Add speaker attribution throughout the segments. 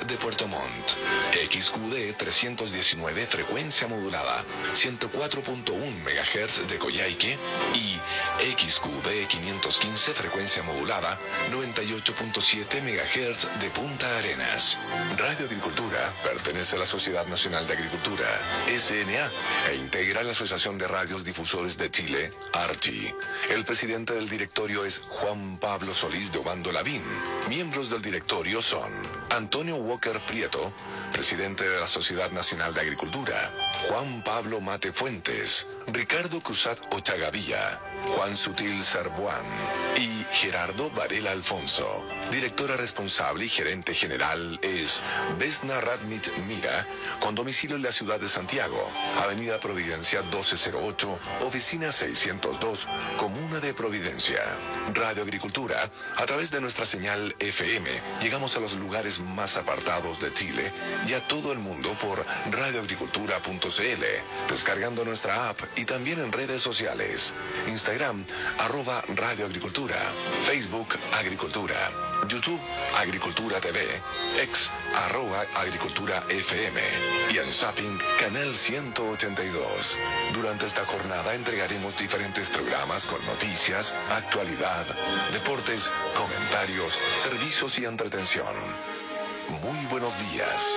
Speaker 1: de Puerto Montt. XQD 319 frecuencia modulada, 104.1 MHz de Coyhaique y XQD 515 frecuencia modulada, 98.7 MHz de Punta Arenas. Radio Agricultura pertenece a la Sociedad Nacional de Agricultura, SNA, e integra la Asociación de Radios Difusores de Chile, ARCHI. El presidente del directorio es Juan Pablo Solís de Obando Lavín. Miembros del directorio son Antonio Walker Prieto, presidente de la Sociedad Nacional de Agricultura, Juan Pablo Mate Fuentes, Ricardo Cruzat Ochagavía, Juan Sutil Sarbuán y Gerardo Varela Alfonso. Directora responsable y gerente general es Vesna Radmit Mira, con domicilio en la ciudad de Santiago, Avenida Providencia 1208, Oficina 602, Comuna de Providencia. Radio Agricultura, a través de nuestra señal FM, llegamos a los lugares más apartados de Chile y a todo el mundo por radioagricultura.cl, descargando nuestra app y también en redes sociales. Instagram, @radioagricultura, Facebook Agricultura, YouTube Agricultura TV, X @Agricultura FM y en Zapping Canal 182. Durante esta jornada entregaremos diferentes programas con noticias, actualidad, deportes, comentarios, servicios y entretención. Muy buenos días.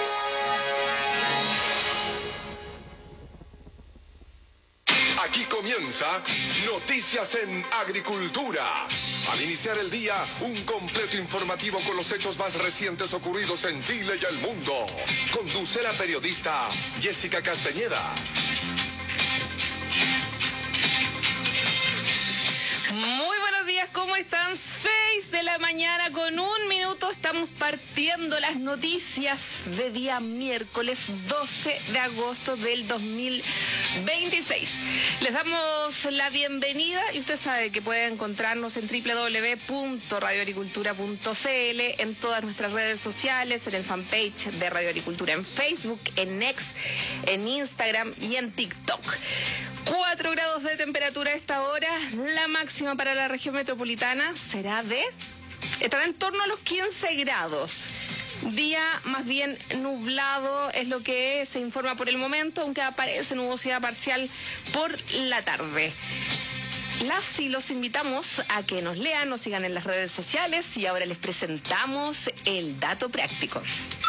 Speaker 2: Aquí comienza Noticias en Agricultura. Al iniciar el día, un completo informativo con los hechos más recientes ocurridos en Chile y el mundo. Conduce la periodista Jessica Castañeda.
Speaker 3: Muy buenos días, ¿cómo están? 6 de la mañana con 1 minuto. Estamos partiendo las noticias de día miércoles 12 de agosto del 2026. Les damos la bienvenida y usted sabe que puede encontrarnos en www.radioagricultura.cl, en todas nuestras redes sociales, en el fanpage de Radio Agricultura, en Facebook, en X, en Instagram y en TikTok. 4 grados de temperatura a esta hora. La máxima para la región metropolitana estará en torno a los 15 grados. Día más bien nublado es lo que se informa por el momento, aunque aparece nubosidad parcial por la tarde. Las y los invitamos a que nos lean, nos sigan en las redes sociales y ahora les presentamos el dato práctico.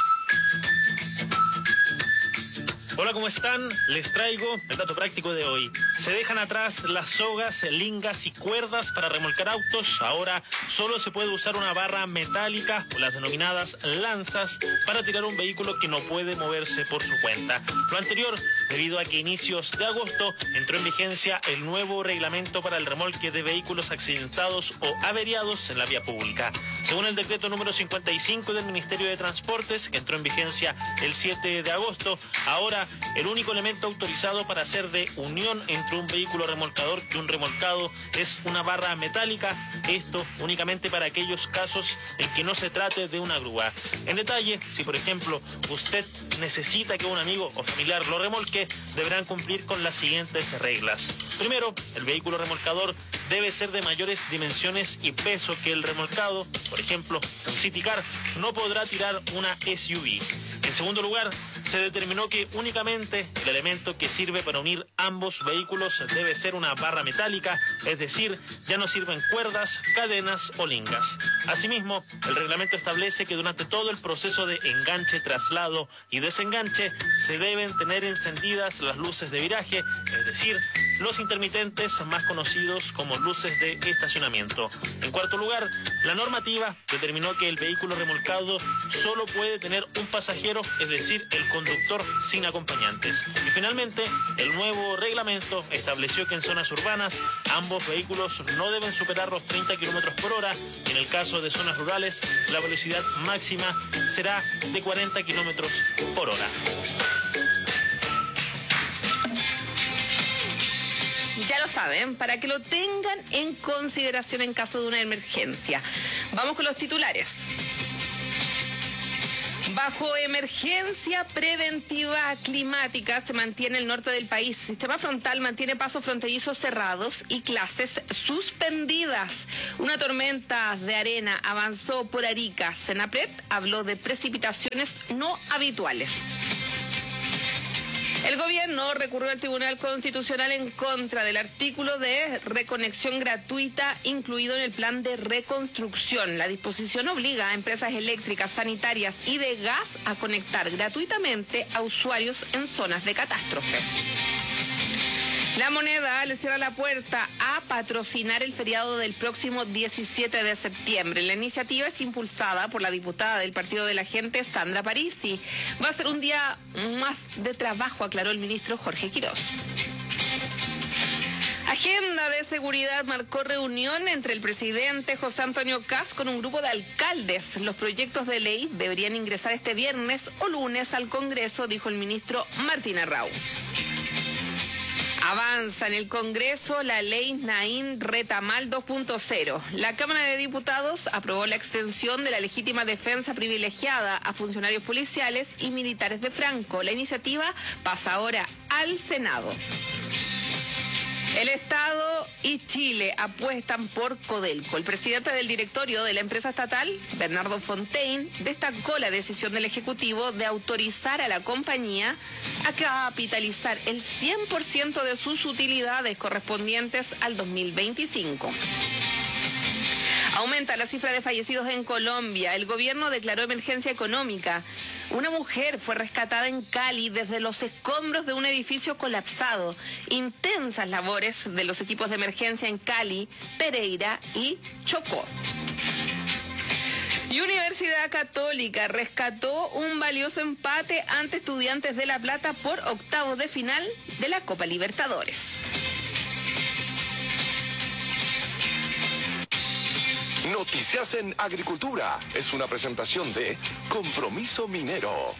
Speaker 4: Hola, ¿cómo están? Les traigo el dato práctico de hoy. Se dejan atrás las sogas, lingas y cuerdas para remolcar autos. Ahora solo se puede usar una barra metálica o las denominadas lanzas para tirar un vehículo que no puede moverse por su cuenta. Lo anterior debido a que a inicios de agosto entró en vigencia el nuevo reglamento para el remolque de vehículos accidentados o averiados en la vía pública. Según el decreto número 55 del Ministerio de Transportes, que entró en vigencia el 7 de agosto, ahora el único elemento autorizado para hacer de unión entre un vehículo remolcador y un remolcado es una barra metálica, esto únicamente para aquellos casos en que no se trate de una grúa. En detalle, si por ejemplo usted necesita que un amigo o familiar lo remolque, deberán cumplir con las siguientes reglas. Primero, el vehículo remolcador debe ser de mayores dimensiones y peso que el remolcado. Por ejemplo, un City Car no podrá tirar una SUV. En segundo lugar, se determinó que únicamente el elemento que sirve para unir ambos vehículos debe ser una barra metálica, es decir, ya no sirven cuerdas, cadenas o lingas. Asimismo, el reglamento establece que durante todo el proceso de enganche, traslado y desenganche se deben tener encendidas las luces de viraje, es decir, los intermitentes más conocidos como luces de estacionamiento. En cuarto lugar, la normativa determinó que el vehículo remolcado solo puede tener un pasajero, es decir, el conductor sin acompañantes. Y finalmente, el nuevo reglamento estableció que en zonas urbanas ambos vehículos no deben superar los 30 km por hora y en el caso de zonas rurales la velocidad máxima será de 40 km por hora.
Speaker 3: Ya lo saben, para que lo tengan en consideración en caso de una emergencia. Vamos con los titulares. Bajo emergencia preventiva climática se mantiene el norte del país. Sistema frontal mantiene pasos fronterizos cerrados y clases suspendidas. Una tormenta de arena avanzó por Arica. Senapred habló de precipitaciones no habituales. El gobierno recurrió al Tribunal Constitucional en contra del artículo de reconexión gratuita incluido en el plan de reconstrucción. La disposición obliga a empresas eléctricas, sanitarias y de gas a conectar gratuitamente a usuarios en zonas de catástrofe. La Moneda le cierra la puerta a patrocinar el feriado del próximo 17 de septiembre. La iniciativa es impulsada por la diputada del Partido de la Gente, Sandra Parisi. Va a ser un día más de trabajo, aclaró el ministro Jorge Quirós. Agenda de seguridad marcó reunión entre el presidente José Antonio Kast con un grupo de alcaldes. Los proyectos de ley deberían ingresar este viernes o lunes al Congreso, dijo el ministro Martín Arrau. Avanza en el Congreso la ley Naín Retamal 2.0. La Cámara de Diputados aprobó la extensión de la legítima defensa privilegiada a funcionarios policiales y militares de Franco. La iniciativa pasa ahora al Senado. El Estado y Chile apuestan por Codelco. El presidente del directorio de la empresa estatal, Bernardo Fontaine, destacó la decisión del Ejecutivo de autorizar a la compañía a capitalizar el 100% de sus utilidades correspondientes al 2025. Aumenta la cifra de fallecidos en Colombia. El gobierno declaró emergencia económica. Una mujer fue rescatada en Cali desde los escombros de un edificio colapsado. Intensas labores de los equipos de emergencia en Cali, Pereira y Chocó. Y Universidad Católica rescató un valioso empate ante Estudiantes de La Plata por octavos de final de la Copa Libertadores.
Speaker 2: Noticias en Agricultura es una presentación de Compromiso Minero.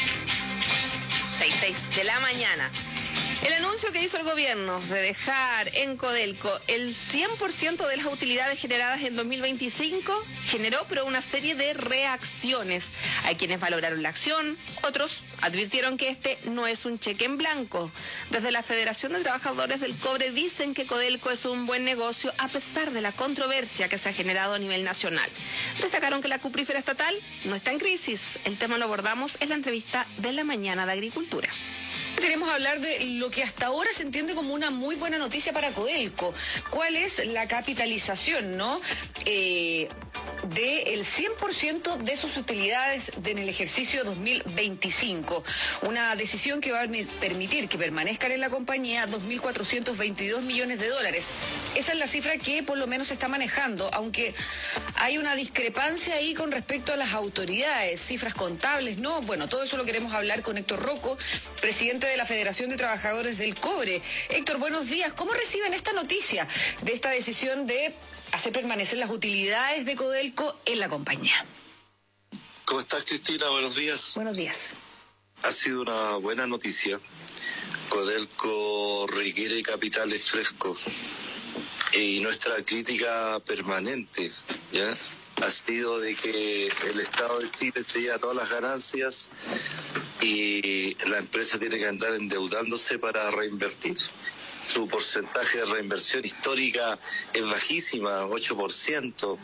Speaker 3: 6:06 de la mañana. El anuncio que hizo el gobierno de dejar en Codelco el 100% de las utilidades generadas en 2025 generó pero una serie de reacciones. Hay quienes valoraron la acción, otros advirtieron que este no es un cheque en blanco. Desde la Federación de Trabajadores del Cobre dicen que Codelco es un buen negocio a pesar de la controversia que se ha generado a nivel nacional. Destacaron que la cuprífera estatal no está en crisis. El tema lo abordamos en la entrevista de la mañana de Agricultura.
Speaker 5: Queremos hablar de lo que hasta ahora se entiende como una muy buena noticia para Codelco. ¿Cuál es la capitalización, no? Del 100% de sus utilidades en el ejercicio 2025. Una decisión que va a permitir que permanezcan en la compañía 2.422 millones de dólares. Esa es la cifra que por lo menos se está manejando, aunque hay una discrepancia ahí con respecto a las autoridades, cifras contables, ¿no? Bueno, todo eso lo queremos hablar con Héctor Rocco, presidente de la Federación de Trabajadores del Cobre. Héctor, buenos días. ¿Cómo reciben esta noticia de esta decisión de hacer permanecer las utilidades de Codelco en la compañía?
Speaker 6: ¿Cómo estás, Cristina? Buenos días.
Speaker 5: Buenos días.
Speaker 6: Ha sido una buena noticia. Codelco requiere capitales frescos y nuestra crítica permanente, ¿ya?, ha sido de que el Estado de Chile se lleva todas las ganancias y la empresa tiene que andar endeudándose para reinvertir. Su porcentaje de reinversión histórica es bajísima, 8%.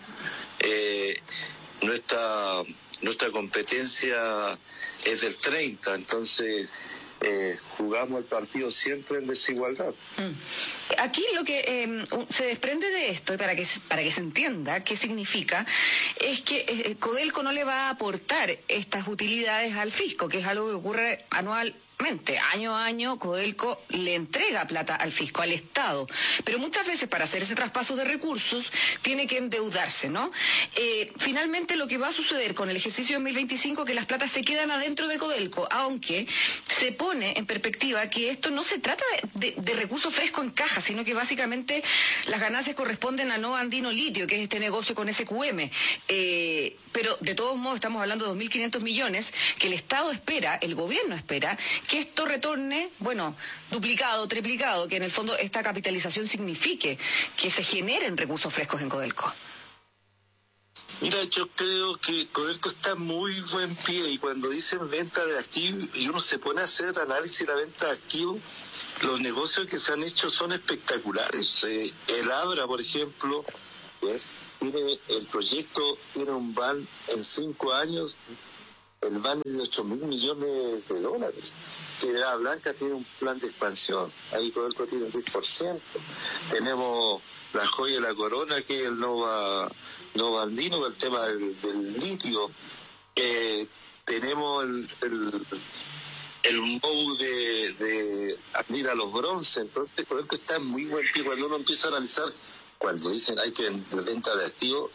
Speaker 6: Nuestra competencia es del 30%, entonces jugamos el partido siempre en desigualdad.
Speaker 5: Aquí lo que se desprende de esto, y para que se entienda qué significa, es que Codelco no le va a aportar estas utilidades al fisco, que es algo que ocurre anualmente. Año a año Codelco le entrega plata al fisco, al Estado, pero muchas veces para hacer ese traspaso de recursos tiene que endeudarse, ¿no? Finalmente lo que va a suceder con el ejercicio 2025 es que las platas se quedan adentro de Codelco, aunque se pone en perspectiva que esto no se trata de recursos frescos en caja, sino que básicamente las ganancias corresponden a Nova Andino Litio, que es este negocio con SQM. Pero de todos modos estamos hablando de 2.500 millones que el Estado espera, el gobierno espera, que esto retorne, bueno, duplicado, triplicado, que en el fondo esta capitalización signifique que se generen recursos frescos en Codelco.
Speaker 6: Mira, yo creo que Codelco está en muy buen pie, y cuando dicen venta de activos y uno se pone a hacer análisis de la venta de activos, los negocios que se han hecho son espectaculares. El Abra, por ejemplo, tiene el proyecto, tiene un van en 5 años, el van es de 8.000 millones de dólares. Piedra Blanca tiene un plan de expansión, ahí Codelco tiene un 10%. Tenemos la joya de la corona, que es el Nova Andino, el tema del litio. Tenemos el MOU de Andina Los Bronces. Entonces Codelco está en muy buen pie. Cuando uno empieza a analizar, cuando dicen hay que venta de activos,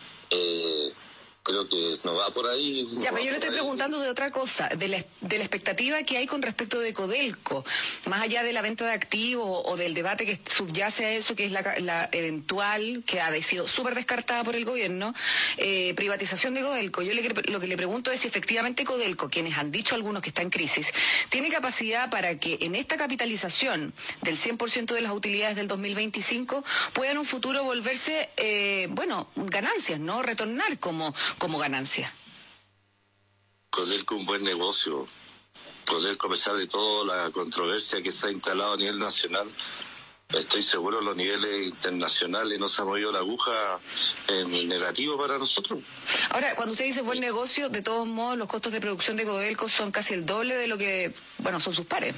Speaker 6: creo que no va por ahí.
Speaker 5: Ya, pero yo le estoy preguntando de otra cosa, de la expectativa que hay con respecto de Codelco, más allá de la venta de activos o del debate que subyace a eso, que es la eventual, que ha sido súper descartada por el gobierno, privatización de Codelco. Yo lo que le pregunto es si efectivamente Codelco, quienes han dicho algunos que está en crisis, tiene capacidad para que en esta capitalización del 100% de las utilidades del 2025 pueda en un futuro volverse, ganancias, ¿no? Retornar como ganancia.
Speaker 6: Codelco un buen negocio. Codelco, a pesar de toda la controversia que se ha instalado a nivel nacional, estoy seguro los niveles internacionales no se ha movido la aguja en el negativo para nosotros.
Speaker 5: Ahora, cuando usted dice buen negocio, de todos modos los costos de producción de Codelco son casi el doble de lo que, son sus pares.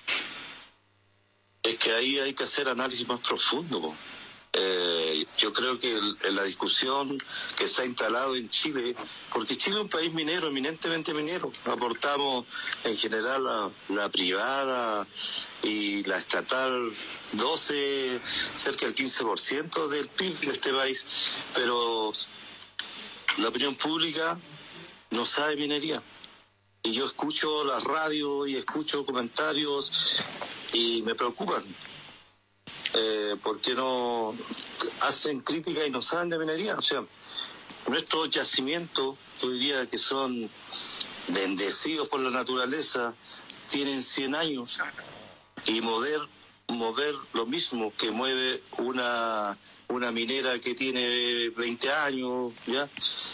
Speaker 6: Es que ahí hay que hacer análisis más profundo. Yo creo que la discusión que se ha instalado en Chile, porque Chile es un país minero, eminentemente minero, aportamos en general la privada y la estatal 12, cerca del 15% del PIB de este país, pero la opinión pública no sabe minería. Y yo escucho la radio y escucho comentarios y me preocupan. Porque no hacen crítica y no saben de minería. O sea, nuestros yacimientos hoy día, que son bendecidos por la naturaleza, tienen 100 años, y mover lo mismo que mueve una minera que tiene 20 años, ¿ya?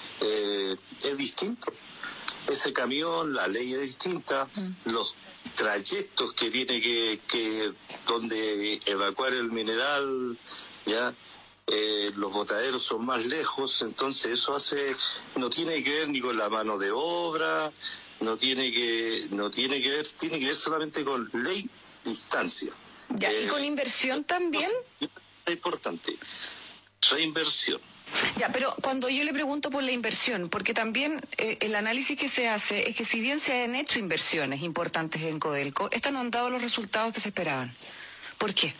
Speaker 6: Es distinto. Ese camión, la ley es distinta, los trayectos que tiene que donde evacuar el mineral, ya los botaderos son más lejos, entonces eso no tiene que ver ni con la mano de obra, tiene que ver solamente con ley, distancia.
Speaker 5: Ya, y con inversión también.
Speaker 6: Es importante, reinversión.
Speaker 5: Ya, pero cuando yo le pregunto por la inversión, porque también el análisis que se hace es que si bien se han hecho inversiones importantes en Codelco, estas no han dado los resultados que se esperaban. ¿Por qué?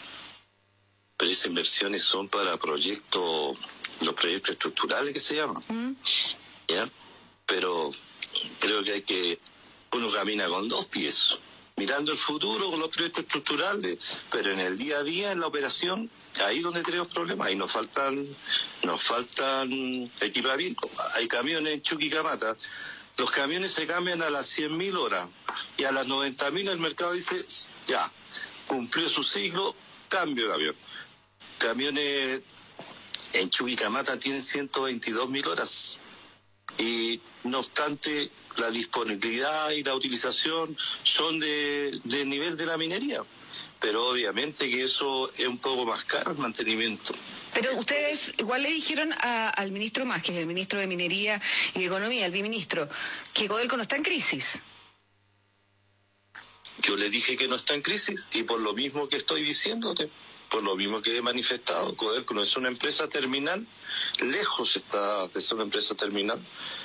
Speaker 6: Pero esas inversiones son para los proyectos estructurales que se llaman. ¿Ya? Pero creo que uno camina con 2 pies, mirando el futuro con los proyectos estructurales, pero en el día a día, en la operación, ahí donde tenemos problemas, ahí nos faltan equipamiento. Hay camiones en Chuquicamata, los camiones se cambian a las 100.000 horas y a las 90.000 el mercado dice, ya, cumplió su ciclo, cambio de camión. Camiones en Chuquicamata tienen 122.000 horas y no obstante la disponibilidad y la utilización son de nivel de la minería. Pero obviamente que eso es un poco más caro el mantenimiento.
Speaker 5: Pero ustedes igual le dijeron al ministro Mas, que es el ministro de Minería y de Economía, el viceministro, que Codelco no está en crisis.
Speaker 6: Yo le dije que no está en crisis, y por lo mismo que estoy diciéndote, por lo mismo que he manifestado, Codelco no es una empresa terminal, lejos está de ser una empresa terminal.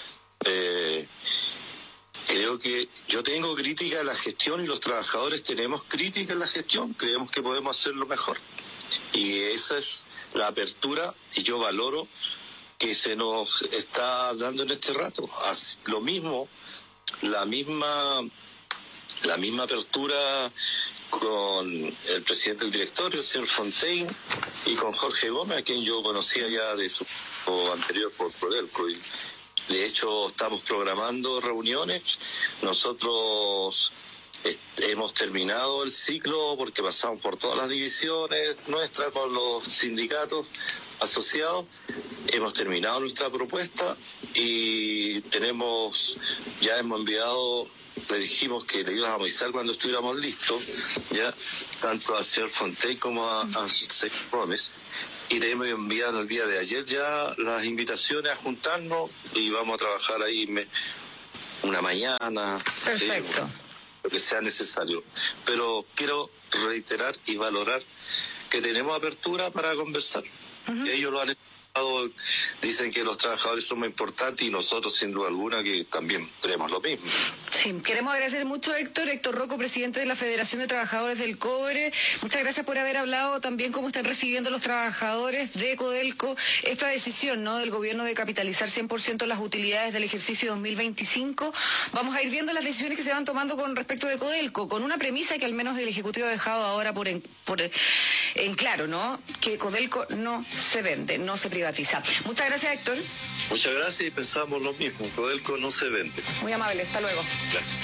Speaker 6: Creo que yo tengo crítica a la gestión y los trabajadores tenemos crítica en la gestión, creemos que podemos hacerlo mejor. Y esa es la apertura, y yo valoro que se nos está dando en este rato. Lo mismo, la misma apertura con el presidente del directorio, el señor Fontaine, y con Jorge Gómez, a quien yo conocía ya de su anterior por Codelco. De hecho, estamos programando reuniones. Nosotros hemos terminado el ciclo porque pasamos por todas las divisiones nuestras con los sindicatos asociados. Hemos terminado nuestra propuesta y ya hemos enviado, le dijimos que le íbamos a avisar cuando estuviéramos listos, ya, tanto al señor Fontey como al señor Gómez. Y le hemos enviado el día de ayer ya las invitaciones a juntarnos y vamos a trabajar ahí una mañana.
Speaker 5: Perfecto.
Speaker 6: Lo que sea necesario. Pero quiero reiterar y valorar que tenemos apertura para conversar. Y ellos lo han explicado, dicen que los trabajadores son muy importantes y nosotros sin duda alguna que también creemos lo mismo.
Speaker 5: Sí, queremos agradecer mucho a Héctor Rocco, presidente de la Federación de Trabajadores del Cobre. Muchas gracias por haber hablado también cómo están recibiendo los trabajadores de Codelco esta decisión, ¿no?, del gobierno de capitalizar 100% las utilidades del ejercicio 2025. Vamos a ir viendo las decisiones que se van tomando con respecto de Codelco, con una premisa que al menos el Ejecutivo ha dejado ahora en claro, ¿no?, que Codelco no se vende, no se privatiza. Muchas gracias, Héctor.
Speaker 6: Muchas gracias y pensamos lo mismo. Codelco no se vende.
Speaker 5: Muy amable, hasta luego.
Speaker 6: Gracias.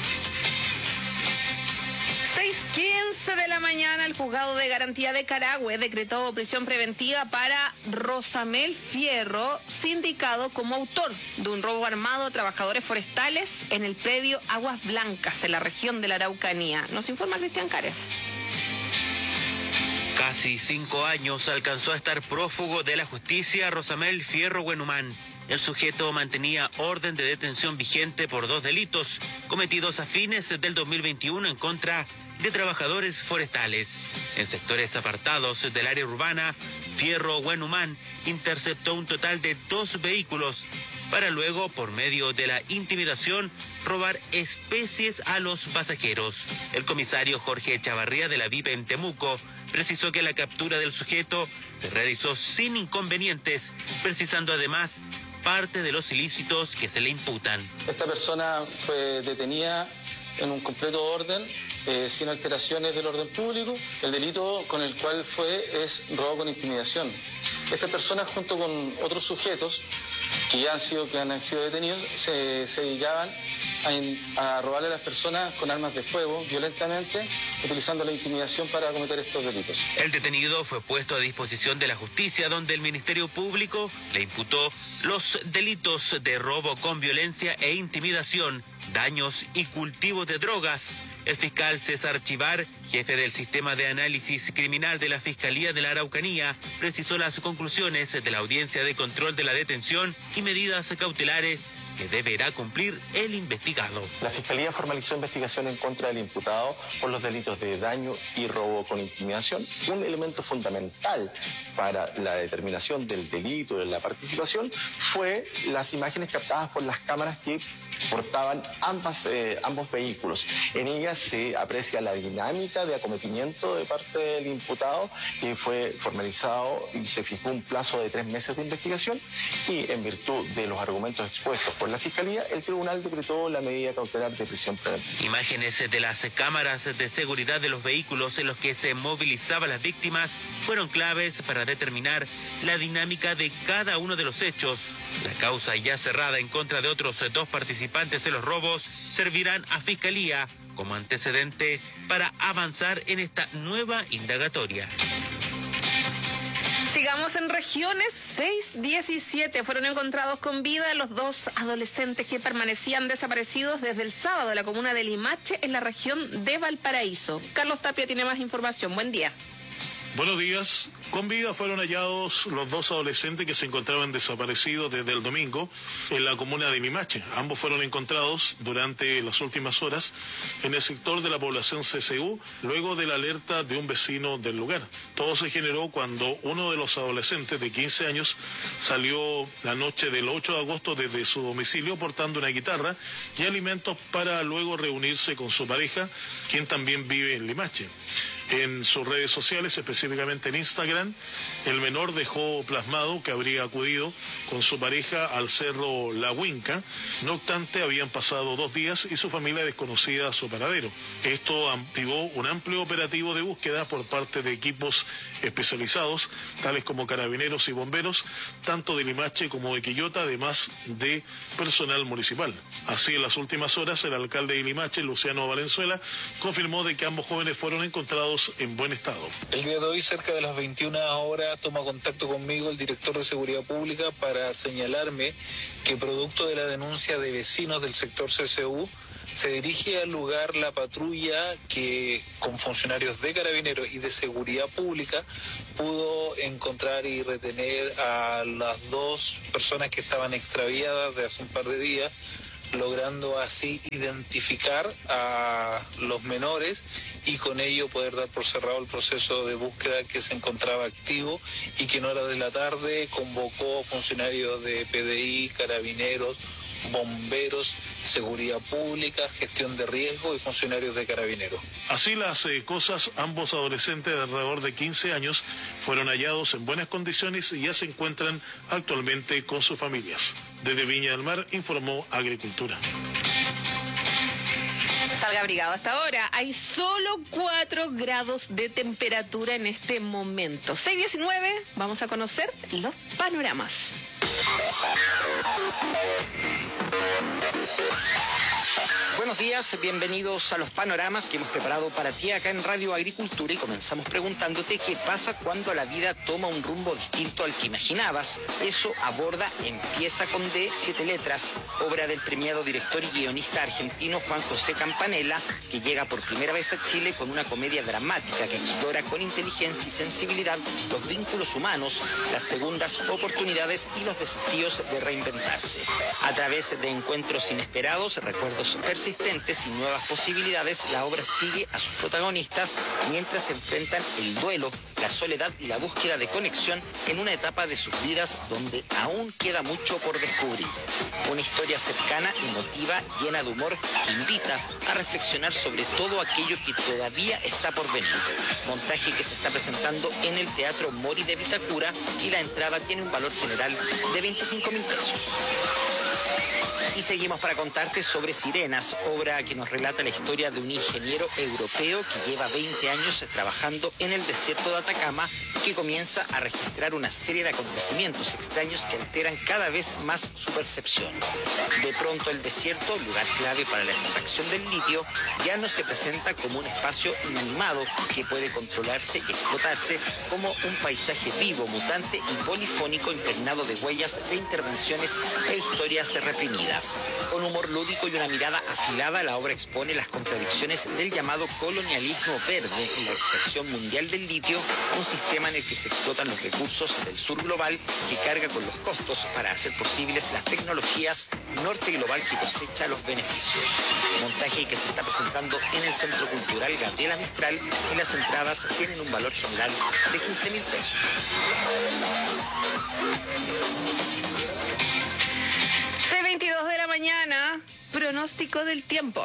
Speaker 3: 6:15 de la mañana, el juzgado de garantía de Carahue decretó prisión preventiva para Rosamel Fierro, sindicado como autor de un robo armado a trabajadores forestales en el predio Aguas Blancas, en la región de la Araucanía. Nos informa Cristian Cares.
Speaker 7: Casi 5 años alcanzó a estar prófugo de la justicia Rosamel Fierro Huenumán. El sujeto mantenía orden de detención vigente por 2 delitos cometidos a fines del 2021 en contra de trabajadores forestales. En sectores apartados del área urbana, Fierro Huenumán interceptó un total de 2 vehículos para luego, por medio de la intimidación, robar especies a los pasajeros. El comisario Jorge Chavarría de la VIP en Temuco precisó que la captura del sujeto se realizó sin inconvenientes, precisando además parte de los ilícitos que se le imputan.
Speaker 8: Esta persona fue detenida en un completo orden, sin alteraciones del orden público. El delito con el cual es robo con intimidación. Esta persona, junto con otros sujetos que han sido detenidos, se dedicaban a robarle a las personas con armas de fuego violentamente, utilizando la intimidación para cometer estos delitos.
Speaker 7: El detenido fue puesto a disposición de la justicia, donde el Ministerio Público le imputó los delitos de robo con violencia e intimidación, daños y cultivo de drogas. El fiscal César Chivar, jefe del Sistema de Análisis Criminal de la Fiscalía de la Araucanía, precisó las conclusiones de la audiencia de control de la detención y medidas cautelares que deberá cumplir el investigado.
Speaker 9: La Fiscalía formalizó investigación en contra del imputado por los delitos de daño y robo con intimidación. Un elemento fundamental para la determinación del delito de la participación fue las imágenes captadas por las cámaras que portaban ambos vehículos. En ellas se aprecia la dinámica de acometimiento de parte del imputado, que fue formalizado y se fijó un plazo de 3 meses de investigación, y en virtud de los argumentos expuestos por la Fiscalía, el tribunal decretó la medida cautelar de prisión preventiva.
Speaker 7: Imágenes de las cámaras de seguridad de los vehículos en los que se movilizaban las víctimas fueron claves para determinar la dinámica de cada uno de los hechos. La causa ya cerrada en contra de otros 2 participantes en los robos servirán a Fiscalía como antecedente para avanzar en esta nueva indagatoria.
Speaker 3: Sigamos en regiones. 6:17 fueron encontrados con vida los 2 adolescentes que permanecían desaparecidos desde el sábado en la comuna de Limache, en la región de Valparaíso. Carlos Tapia tiene más información. Buen día.
Speaker 10: Buenos días. Con vida fueron hallados los 2 adolescentes que se encontraban desaparecidos desde el domingo en la comuna de Limache. Ambos fueron encontrados durante las últimas horas en el sector de la población CCU, luego de la alerta de un vecino del lugar. Todo se generó cuando uno de los adolescentes de 15 años salió la noche del 8 de agosto desde su domicilio portando una guitarra y alimentos para luego reunirse con su pareja, quien también vive en Limache. En sus redes sociales, específicamente en Instagram, el menor dejó plasmado que habría acudido con su pareja al cerro La Huinca. No obstante, habían pasado 2 días y su familia desconocía su paradero. Esto activó un amplio operativo de búsqueda por parte de equipos especializados, tales como carabineros y bomberos, tanto de Limache como de Quillota, además de personal municipal. Así, en las últimas horas, el alcalde de Limache, Luciano Valenzuela, confirmó de que ambos jóvenes fueron encontrados en buen estado.
Speaker 11: El día de hoy, cerca de las 21 horas,
Speaker 8: día toma contacto conmigo el director de Seguridad Pública para señalarme que producto de la denuncia de vecinos del sector CCU, se dirige al lugar la patrulla que con funcionarios de Carabineros y de Seguridad Pública pudo encontrar y retener a las 2 personas que estaban extraviadas de hace un par de días, logrando así identificar a los menores y con ello poder dar por cerrado el proceso de búsqueda que se encontraba activo y que en horas de la tarde convocó funcionarios de PDI, Carabineros, bomberos, seguridad pública, gestión de riesgo y funcionarios de Carabineros.
Speaker 10: Así las cosas, ambos adolescentes de alrededor de 15 años fueron hallados en buenas condiciones y ya se encuentran actualmente con sus familias. Desde Viña del Mar informó Agricultura.
Speaker 3: Salga abrigado hasta ahora. Hay solo 4 grados de temperatura en este momento. 6:19, vamos a conocer los panoramas.
Speaker 11: Buenos días, bienvenidos a los panoramas que hemos preparado para ti acá en Radio Agricultura y comenzamos preguntándote qué pasa cuando la vida toma un rumbo distinto al que imaginabas. Eso aborda Empieza con D, 7 letras, obra del premiado director y guionista argentino Juan José Campanella, que llega por primera vez a Chile con una comedia dramática que explora con inteligencia y sensibilidad los vínculos humanos, las segundas oportunidades y los desafíos de reinventarse. A través de encuentros inesperados, recuerdos persistentes y nuevas posibilidades, la obra sigue a sus protagonistas mientras se enfrentan el duelo, la soledad y la búsqueda de conexión en una etapa de sus vidas donde aún queda mucho por descubrir. Una historia cercana, emotiva, llena de humor, que invita a reflexionar sobre todo aquello que todavía está por venir. Montaje que se está presentando en el Teatro Mori de Vitacura y la entrada tiene un valor general de 25.000 pesos. Y seguimos para contarte sobre Sirenas, obra que nos relata la historia de un ingeniero europeo que lleva 20 años trabajando en el desierto de Atacama y que comienza a registrar una serie de acontecimientos extraños que alteran cada vez más su percepción. De pronto el desierto, lugar clave para la extracción del litio, ya no se presenta como un espacio inanimado que puede controlarse y explotarse, como un paisaje vivo, mutante y polifónico impregnado de huellas de intervenciones e historias reprimidas. Con humor lúdico y una mirada afilada, la obra expone las contradicciones del llamado colonialismo verde en la extracción mundial del litio, un sistema en el que se explotan los recursos del sur global que carga con los costos para hacer posibles las tecnologías norte global que cosecha los beneficios. Montaje que se está presentando en el Centro Cultural Gabriela Mistral y las entradas tienen un valor general de 15.000 pesos.
Speaker 3: 6:22 de la mañana, pronóstico del tiempo.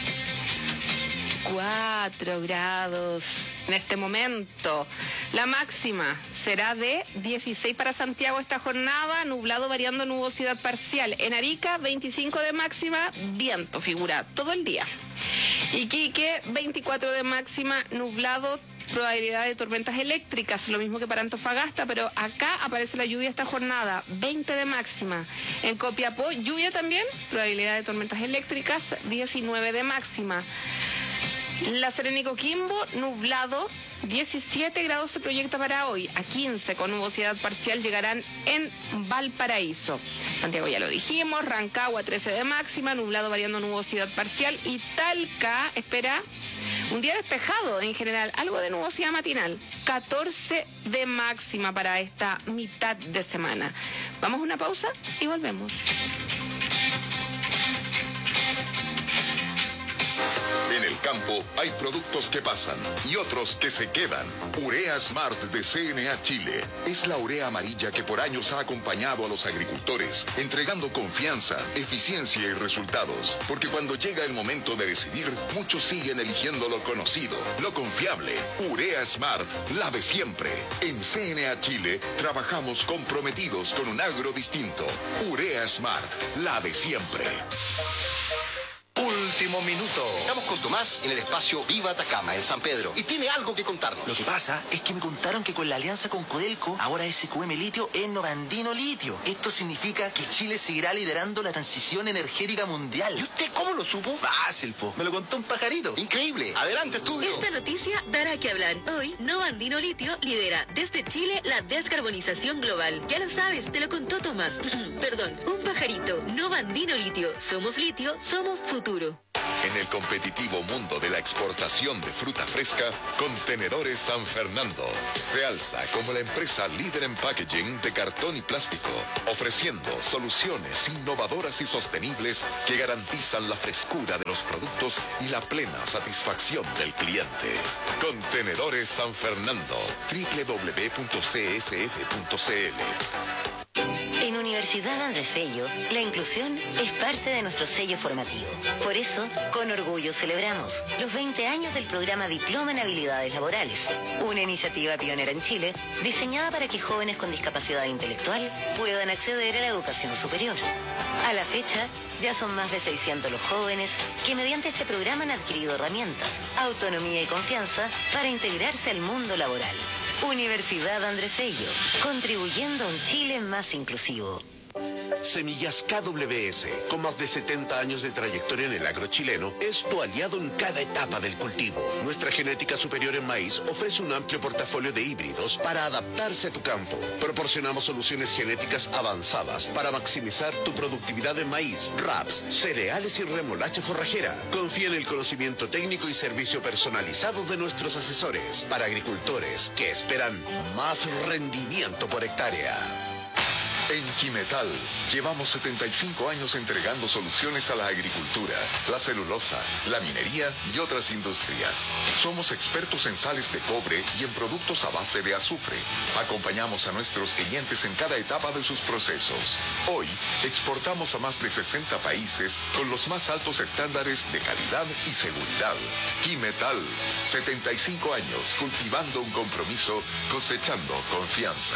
Speaker 3: 4 grados en este momento. La máxima será de 16 para Santiago esta jornada, nublado variando nubosidad parcial. En Arica, 25 de máxima, viento figura todo el día. Iquique, 24 de máxima, nublado, probabilidad de tormentas eléctricas, lo mismo que para Antofagasta, pero acá aparece la lluvia esta jornada, 20 de máxima. En Copiapó, lluvia también, probabilidad de tormentas eléctricas, 19 de máxima. La Serena y Coquimbo, nublado, 17 grados se proyecta para hoy, a 15 con nubosidad parcial llegarán en Valparaíso. Santiago ya lo dijimos, Rancagua 13 de máxima, nublado variando nubosidad parcial y Talca espera un día despejado en general, algo de nubosidad matinal, 14 de máxima para esta mitad de semana. Vamos a una pausa y volvemos.
Speaker 2: En el campo hay productos que pasan y otros que se quedan. Urea Smart de CNA Chile es la urea amarilla que por años ha acompañado a los agricultores, entregando confianza, eficiencia y resultados. Porque cuando llega el momento de decidir, muchos siguen eligiendo lo conocido, lo confiable. Urea Smart, la de siempre. En CNA Chile trabajamos comprometidos con un agro distinto. Urea Smart, la de siempre.
Speaker 12: último minuto. Estamos con Tomás en el espacio Viva Atacama, en San Pedro, y tiene algo que contarnos.
Speaker 13: Lo que pasa es que me contaron que con la alianza con Codelco, ahora SQM Litio es Novandino Litio. Esto significa que Chile seguirá liderando la transición energética mundial.
Speaker 12: ¿Y usted cómo lo supo?
Speaker 13: Fácil, po. Me lo contó un pajarito.
Speaker 12: Increíble. Adelante, estudio.
Speaker 14: Esta noticia dará que hablar. Hoy, Novandino Litio lidera desde Chile la descarbonización global. Ya lo sabes, te lo contó Tomás. Perdón, un pajarito. Novandino Litio. Somos litio, somos futuro.
Speaker 2: En el competitivo mundo de la exportación de fruta fresca, Contenedores San Fernando se alza como la empresa líder en packaging de cartón y plástico, ofreciendo soluciones innovadoras y sostenibles que garantizan la frescura de los productos y la plena satisfacción del cliente. Contenedores San Fernando, www.csf.cl.
Speaker 15: En Universidad Andrés Bello, la inclusión es parte de nuestro sello formativo. Por eso, con orgullo celebramos los 20 años del programa Diploma en Habilidades Laborales, una iniciativa pionera en Chile, diseñada para que jóvenes con discapacidad intelectual puedan acceder a la educación superior. A la fecha, ya son más de 600 los jóvenes que mediante este programa han adquirido herramientas, autonomía y confianza para integrarse al mundo laboral. Universidad Andrés Bello, contribuyendo a un Chile más inclusivo.
Speaker 16: Semillas KWS, con más de 70 años de trayectoria en el agro chileno, es tu aliado en cada etapa del cultivo. Nuestra genética superior en maíz ofrece un amplio portafolio de híbridos para adaptarse a tu campo. Proporcionamos soluciones genéticas avanzadas para maximizar tu productividad en maíz, raps, cereales y remolacha forrajera. Confía en el conocimiento técnico y servicio personalizado de nuestros asesores para agricultores que esperan más rendimiento por hectárea.
Speaker 2: En Quimetal llevamos 75 años entregando soluciones a la agricultura, la celulosa, la minería y otras industrias. Somos expertos en sales de cobre y en productos a base de azufre. Acompañamos a nuestros clientes en cada etapa de sus procesos. Hoy exportamos a más de 60 países con los más altos estándares de calidad y seguridad. Quimetal, 75 años cultivando un compromiso, cosechando confianza.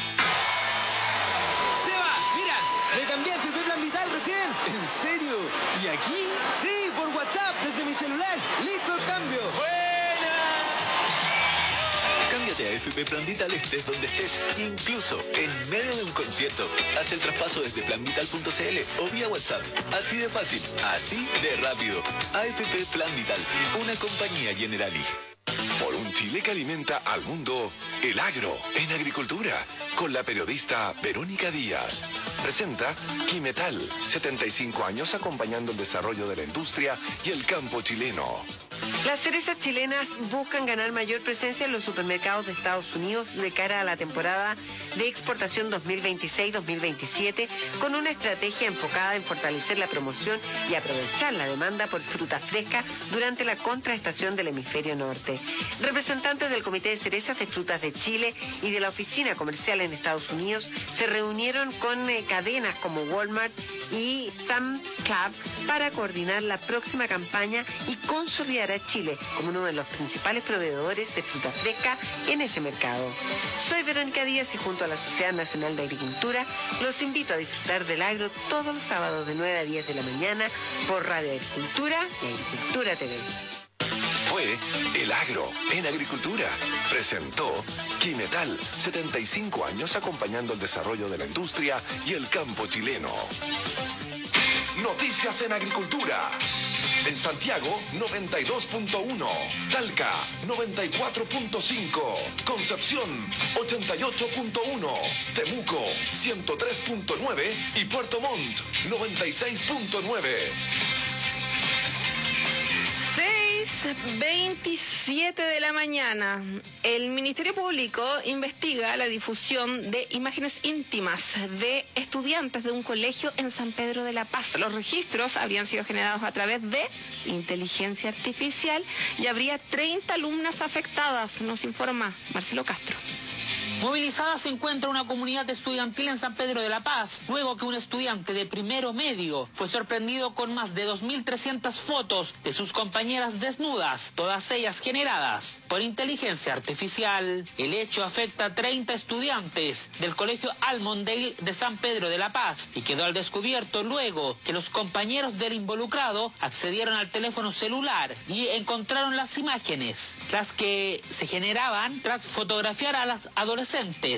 Speaker 17: Me cambié a FP Plan Vital recién.
Speaker 13: ¿En serio? ¿Y aquí?
Speaker 17: Sí, por WhatsApp, desde mi celular. ¡Listo el cambio!
Speaker 13: ¡Buena! Cámbiate a FP Plan Vital estés donde estés, incluso en medio de un concierto. Haz el traspaso desde planvital.cl o vía WhatsApp. Así de fácil, así de rápido. AFP Plan Vital, una compañía Generali.
Speaker 2: Por un Chile que alimenta al mundo, el agro en agricultura, con la periodista Verónica Díaz. Presenta Quimetal, 75 años acompañando el desarrollo de la industria y el campo chileno.
Speaker 18: Las cerezas chilenas buscan ganar mayor presencia en los supermercados de Estados Unidos de cara a la temporada de exportación 2026-2027, con una estrategia enfocada en fortalecer la promoción y aprovechar la demanda por fruta fresca durante la contraestación del hemisferio norte. Representantes del Comité de Cerezas de Frutas de Chile y de la Oficina Comercial en Estados Unidos se reunieron con cadenas como Walmart y Sam's Club para coordinar la próxima campaña y consolidar a Chile como uno de los principales proveedores de fruta fresca en ese mercado. Soy Verónica Díaz y junto a la Sociedad Nacional de Agricultura los invito a disfrutar del agro todos los sábados de 9 a 10 de la mañana por Radio Agricultura y Agricultura TV.
Speaker 2: Fue El Agro en Agricultura. Presentó Quimetal, 75 años acompañando el desarrollo de la industria y el campo chileno. Noticias en Agricultura. En Santiago, 92.1. Talca, 94.5. Concepción, 88.1. Temuco, 103.9. Y Puerto Montt, 96.9.
Speaker 3: 6:27 de la mañana. El Ministerio Público investiga la difusión de imágenes íntimas de estudiantes de un colegio en San Pedro de la Paz. Los registros habrían sido generados a través de inteligencia artificial y habría 30 alumnas afectadas, nos informa Marcelo Castro.
Speaker 19: Movilizada se encuentra una comunidad estudiantil en San Pedro de la Paz, luego que un estudiante de primero medio fue sorprendido con más de 2.300 fotos de sus compañeras desnudas, todas ellas generadas por inteligencia artificial. El hecho afecta a 30 estudiantes del Colegio Almondale de San Pedro de la Paz y quedó al descubierto luego que los compañeros del involucrado accedieron al teléfono celular y encontraron las imágenes, las que se generaban tras fotografiar a las adolescentes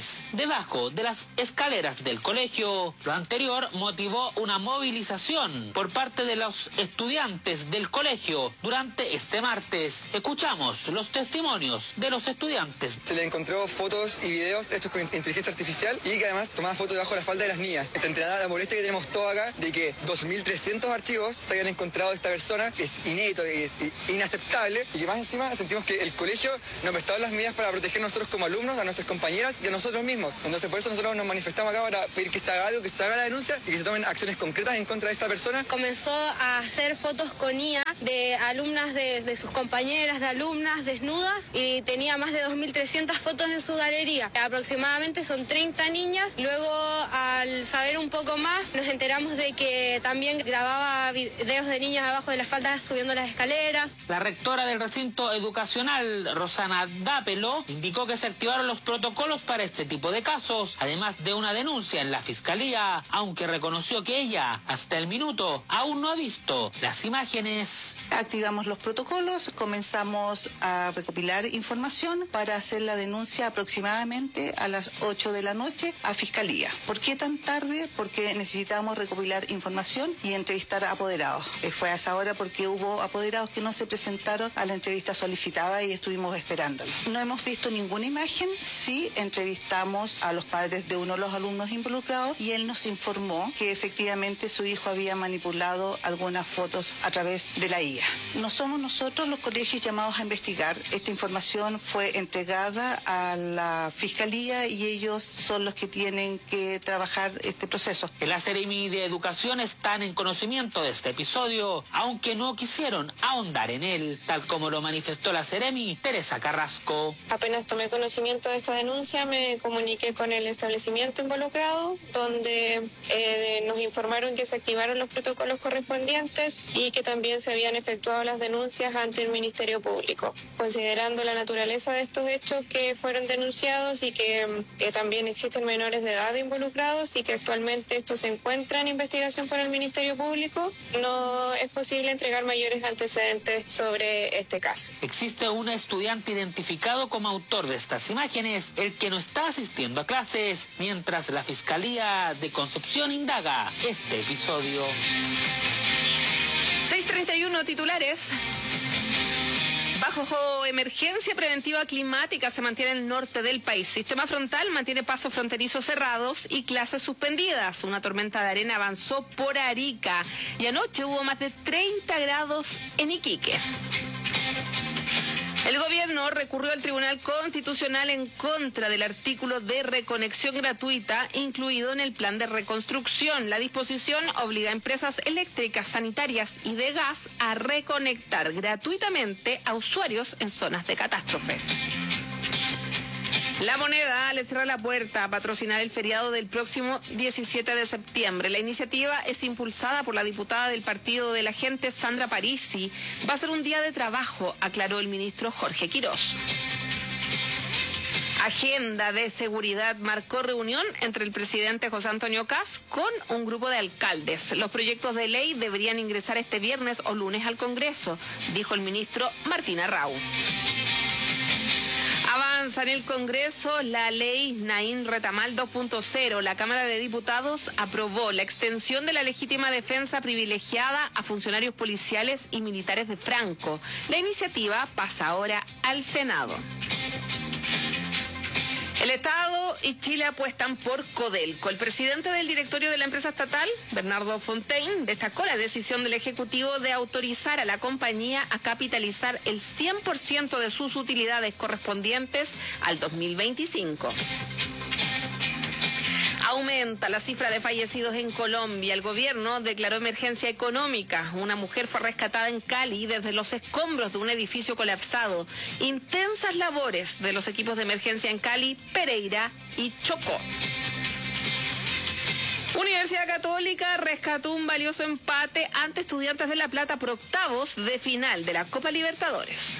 Speaker 19: debajo de las escaleras del colegio. Lo anterior motivó una movilización por parte de los estudiantes del colegio durante este martes. Escuchamos los testimonios de los estudiantes.
Speaker 20: Se le encontró fotos y videos hechos con inteligencia artificial y que además tomaban fotos debajo de la falda de las niñas. Esta entrenada, la molestia que tenemos todos acá de que 2.300 archivos se hayan encontrado de esta persona, que es inédito, es inaceptable, y que más encima sentimos que el colegio no ha prestado las medidas para proteger a nosotros como alumnos, a nuestras compañeras y a nosotros mismos. Entonces por eso nosotros nos manifestamos acá para pedir que se haga algo, que se haga la denuncia y que se tomen acciones concretas en contra de esta persona.
Speaker 21: Comenzó a hacer fotos con IA de alumnas de sus compañeras, de alumnas desnudas, y tenía más de 2.300 fotos en su galería. Aproximadamente son 30 niñas. Luego, al saber un poco más, nos enteramos de que también grababa videos de niñas abajo de las faldas subiendo las escaleras.
Speaker 19: La rectora del recinto educacional, Rosana Dápelo, indicó que se activaron los protocolos para este tipo de casos, además de una denuncia en la fiscalía, aunque reconoció que ella, hasta el minuto, aún no ha visto las imágenes.
Speaker 22: Activamos los protocolos, comenzamos a recopilar información para hacer la denuncia aproximadamente a las 8 de la noche a fiscalía. ¿Por qué tan tarde? Porque necesitamos recopilar información y entrevistar a apoderados. Fue a esa hora porque hubo apoderados que no se presentaron a la entrevista solicitada y estuvimos esperándolo. No hemos visto ninguna imagen. Sí entrevistamos a los padres de uno de los alumnos involucrados y él nos informó que efectivamente su hijo había manipulado algunas fotos a través de la IA. No somos nosotros los colegios llamados a investigar. Esta información fue entregada a la fiscalía y ellos son los que tienen que trabajar este proceso.
Speaker 19: En la Seremi de Educación están en conocimiento de este episodio, aunque no quisieron ahondar en él, tal como lo manifestó la Seremi, Teresa Carrasco.
Speaker 23: Apenas tomé conocimiento de esta denuncia, me comuniqué con el establecimiento involucrado, donde nos informaron que se activaron los protocolos correspondientes y que también se habían efectuado las denuncias ante el Ministerio Público. Considerando la naturaleza de estos hechos que fueron denunciados y que también existen menores de edad involucrados y que actualmente esto se encuentra en investigación por el Ministerio Público, no es posible entregar mayores antecedentes sobre este caso.
Speaker 19: Existe un estudiante identificado como autor de estas imágenes, el que no está asistiendo a clases, mientras la Fiscalía de Concepción indaga este episodio.
Speaker 3: 6:31 titulares. Bajo emergencia preventiva climática se mantiene el norte del país. Sistema frontal mantiene pasos fronterizos cerrados y clases suspendidas. Una tormenta de arena avanzó por Arica y anoche hubo más de 30 grados en Iquique. El gobierno recurrió al Tribunal Constitucional en contra del artículo de reconexión gratuita incluido en el plan de reconstrucción. La disposición obliga a empresas eléctricas, sanitarias y de gas a reconectar gratuitamente a usuarios en zonas de catástrofe. La Moneda le cierra la puerta a patrocinar el feriado del próximo 17 de septiembre. La iniciativa es impulsada por la diputada del Partido de la Gente, Sandra Parisi. Va a ser un día de trabajo, aclaró el ministro Jorge Quirós. Agenda de seguridad marcó reunión entre el presidente José Antonio Kast con un grupo de alcaldes. Los proyectos de ley deberían ingresar este viernes o lunes al Congreso, dijo el ministro Martín Arrau. Avanza en el Congreso la ley Naín Retamal 2.0. La Cámara de Diputados aprobó la extensión de la legítima defensa privilegiada a funcionarios policiales y militares de Franco. La iniciativa pasa ahora al Senado. El Estado y Chile apuestan por Codelco. El presidente del directorio de la empresa estatal, Bernardo Fontaine, destacó la decisión del Ejecutivo de autorizar a la compañía a capitalizar el 100% de sus utilidades correspondientes al 2025. Aumenta la cifra de fallecidos en Colombia. El gobierno declaró emergencia económica. Una mujer fue rescatada en Cali desde los escombros de un edificio colapsado. Intensas labores de los equipos de emergencia en Cali, Pereira y Chocó. Universidad Católica rescató un valioso empate ante Estudiantes de La Plata por octavos de final de la Copa Libertadores.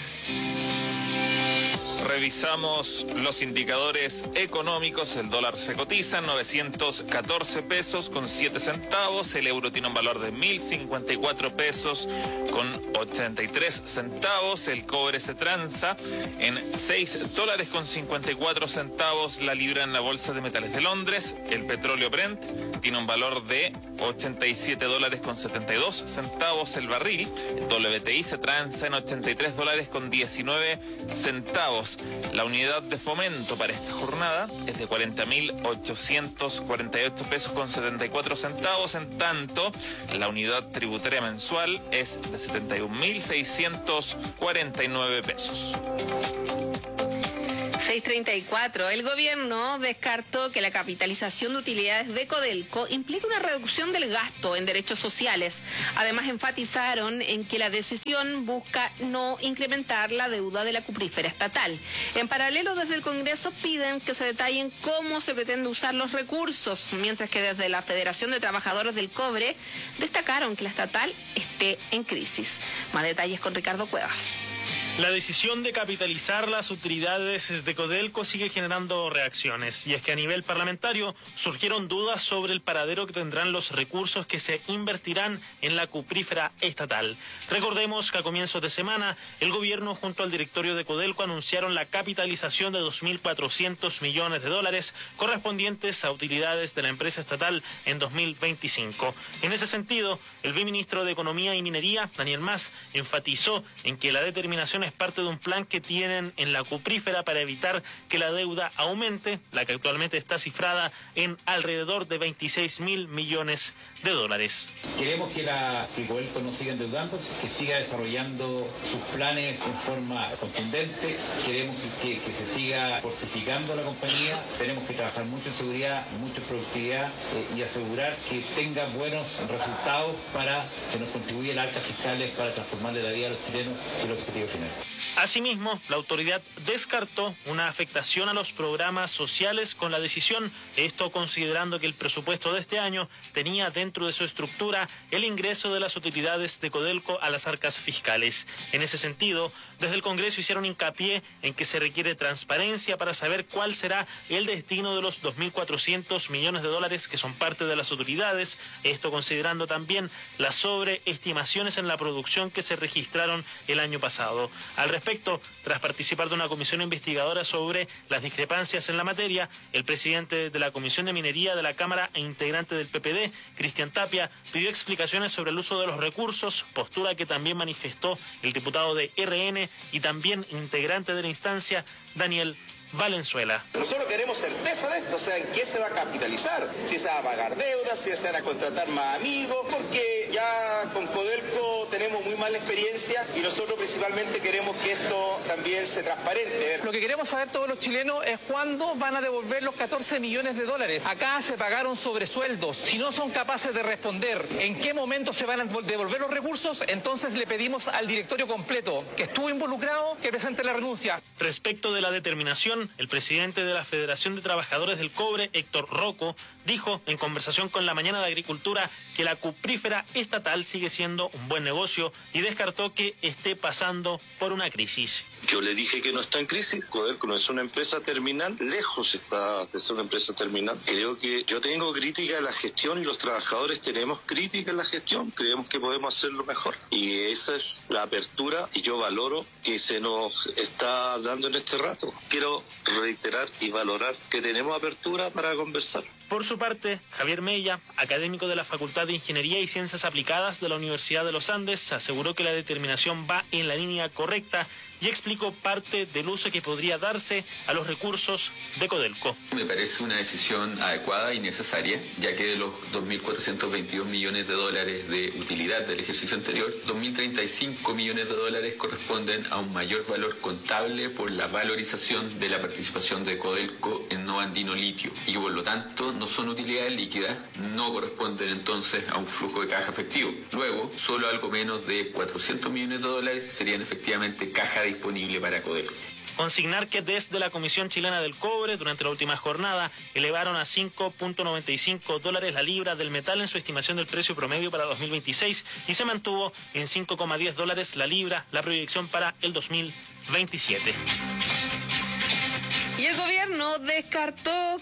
Speaker 1: Revisamos los indicadores económicos. El dólar se cotiza en 914 pesos con 7 centavos. El euro tiene un valor de 1.054 pesos con 83 centavos. El cobre se transa en 6 dólares con 54 centavos la libra en la Bolsa de Metales de Londres. El petróleo Brent tiene un valor de 87 dólares con 72 centavos el barril. El WTI se transa en 83 dólares con 19 centavos. La unidad de fomento para esta jornada es de 40.848 pesos con 74 centavos. En tanto, la unidad tributaria mensual es de 71.649 pesos.
Speaker 3: 6:34. El gobierno descartó que la capitalización de utilidades de Codelco implique una reducción del gasto en derechos sociales. Además, enfatizaron en que la decisión busca no incrementar la deuda de la cuprífera estatal. En paralelo, desde el Congreso piden que se detallen cómo se pretende usar los recursos, mientras que desde la Federación de Trabajadores del Cobre destacaron que la estatal esté en crisis. Más detalles con Ricardo Cuevas.
Speaker 4: La decisión de capitalizar las utilidades de Codelco sigue generando reacciones, y es que a nivel parlamentario surgieron dudas sobre el paradero que tendrán los recursos que se invertirán en la cuprífera estatal. Recordemos que a comienzos de semana el gobierno junto al directorio de Codelco anunciaron la capitalización de 2.400 millones de dólares correspondientes a utilidades de la empresa estatal en 2025. En ese sentido, el viceministro de Economía y Minería, Daniel Mas, enfatizó en que la determinación es parte de un plan que tienen en la cuprífera para evitar que la deuda aumente, la que actualmente está cifrada en alrededor de 26.000 millones de dólares.
Speaker 5: Queremos que Codelco no siga endeudándose, que siga desarrollando sus planes en forma contundente. Queremos que se siga fortificando la compañía. Tenemos que trabajar mucho en seguridad, mucho en productividad y asegurar que tenga buenos resultados para que nos contribuya las altas fiscales para transformarle la vida a los chilenos, que es el objetivo final.
Speaker 4: Asimismo, la autoridad descartó una afectación a los programas sociales con la decisión, esto considerando que el presupuesto de este año tenía dentro de su estructura el ingreso de las utilidades de Codelco a las arcas fiscales. En ese sentido, desde el Congreso hicieron hincapié en que se requiere transparencia para saber cuál será el destino de los 2.400 millones de dólares que son parte de las utilidades, esto considerando también las sobreestimaciones en la producción que se registraron el año pasado. Al respecto, tras participar de una comisión investigadora sobre las discrepancias en la materia, el presidente de la Comisión de Minería de la Cámara e integrante del PPD, Cristian Tapia, pidió explicaciones sobre el uso de los recursos, postura que también manifestó el diputado de RN y también integrante de la instancia, Daniel Valenzuela.
Speaker 24: Nosotros queremos certeza de esto, o sea, en qué se va a capitalizar, si se va a pagar deudas, si se van a contratar más amigos, porque ya con Codelco tenemos muy mala experiencia y nosotros principalmente queremos que esto también sea transparente.
Speaker 25: Lo que queremos saber todos los chilenos es cuándo van a devolver los 14 millones de dólares. Acá se pagaron sobresueldos. Si no son capaces de responder en qué momento se van a devolver los recursos, entonces le pedimos al directorio completo que estuvo involucrado que presente la renuncia.
Speaker 4: Respecto de la determinación, el presidente de la Federación de Trabajadores del Cobre, Héctor Rocco, dijo en conversación con La Mañana de Agricultura que la cuprífera estatal sigue siendo un buen negocio y descartó que esté pasando por una crisis.
Speaker 6: Yo le dije que no está en crisis. Codelco no es una empresa terminal, lejos está de ser una empresa terminal. Creo que yo tengo crítica a la gestión y los trabajadores tenemos crítica a la gestión. Creemos que podemos hacerlo mejor. Y esa es la apertura y yo valoro que se nos está dando en este rato. Quiero reiterar y valorar que tenemos apertura para conversar.
Speaker 4: Por su parte, Javier Mella, académico de la Facultad de Ingeniería y Ciencias Aplicadas de la Universidad de los Andes, aseguró que la determinación va en la línea correcta y explicó parte del uso que podría darse a los recursos de Codelco.
Speaker 26: Me parece una decisión adecuada y necesaria, ya que de los 2.422 millones de dólares de utilidad del ejercicio anterior, 2.035 millones de dólares corresponden a un mayor valor contable por la valorización de la participación de Codelco en Nova Andino Litio y que por lo tanto no son utilidades líquidas, no corresponden entonces a un flujo de caja efectivo. Luego, solo algo menos de 400 millones de dólares serían efectivamente caja disponible para Codelco.
Speaker 4: Consignar que desde la Comisión Chilena del Cobre, durante la última jornada, elevaron a $5.95 la libra del metal en su estimación del precio promedio para 2026 y se mantuvo en $5.10 la libra la proyección para el 2027.
Speaker 3: Y el gobierno descartó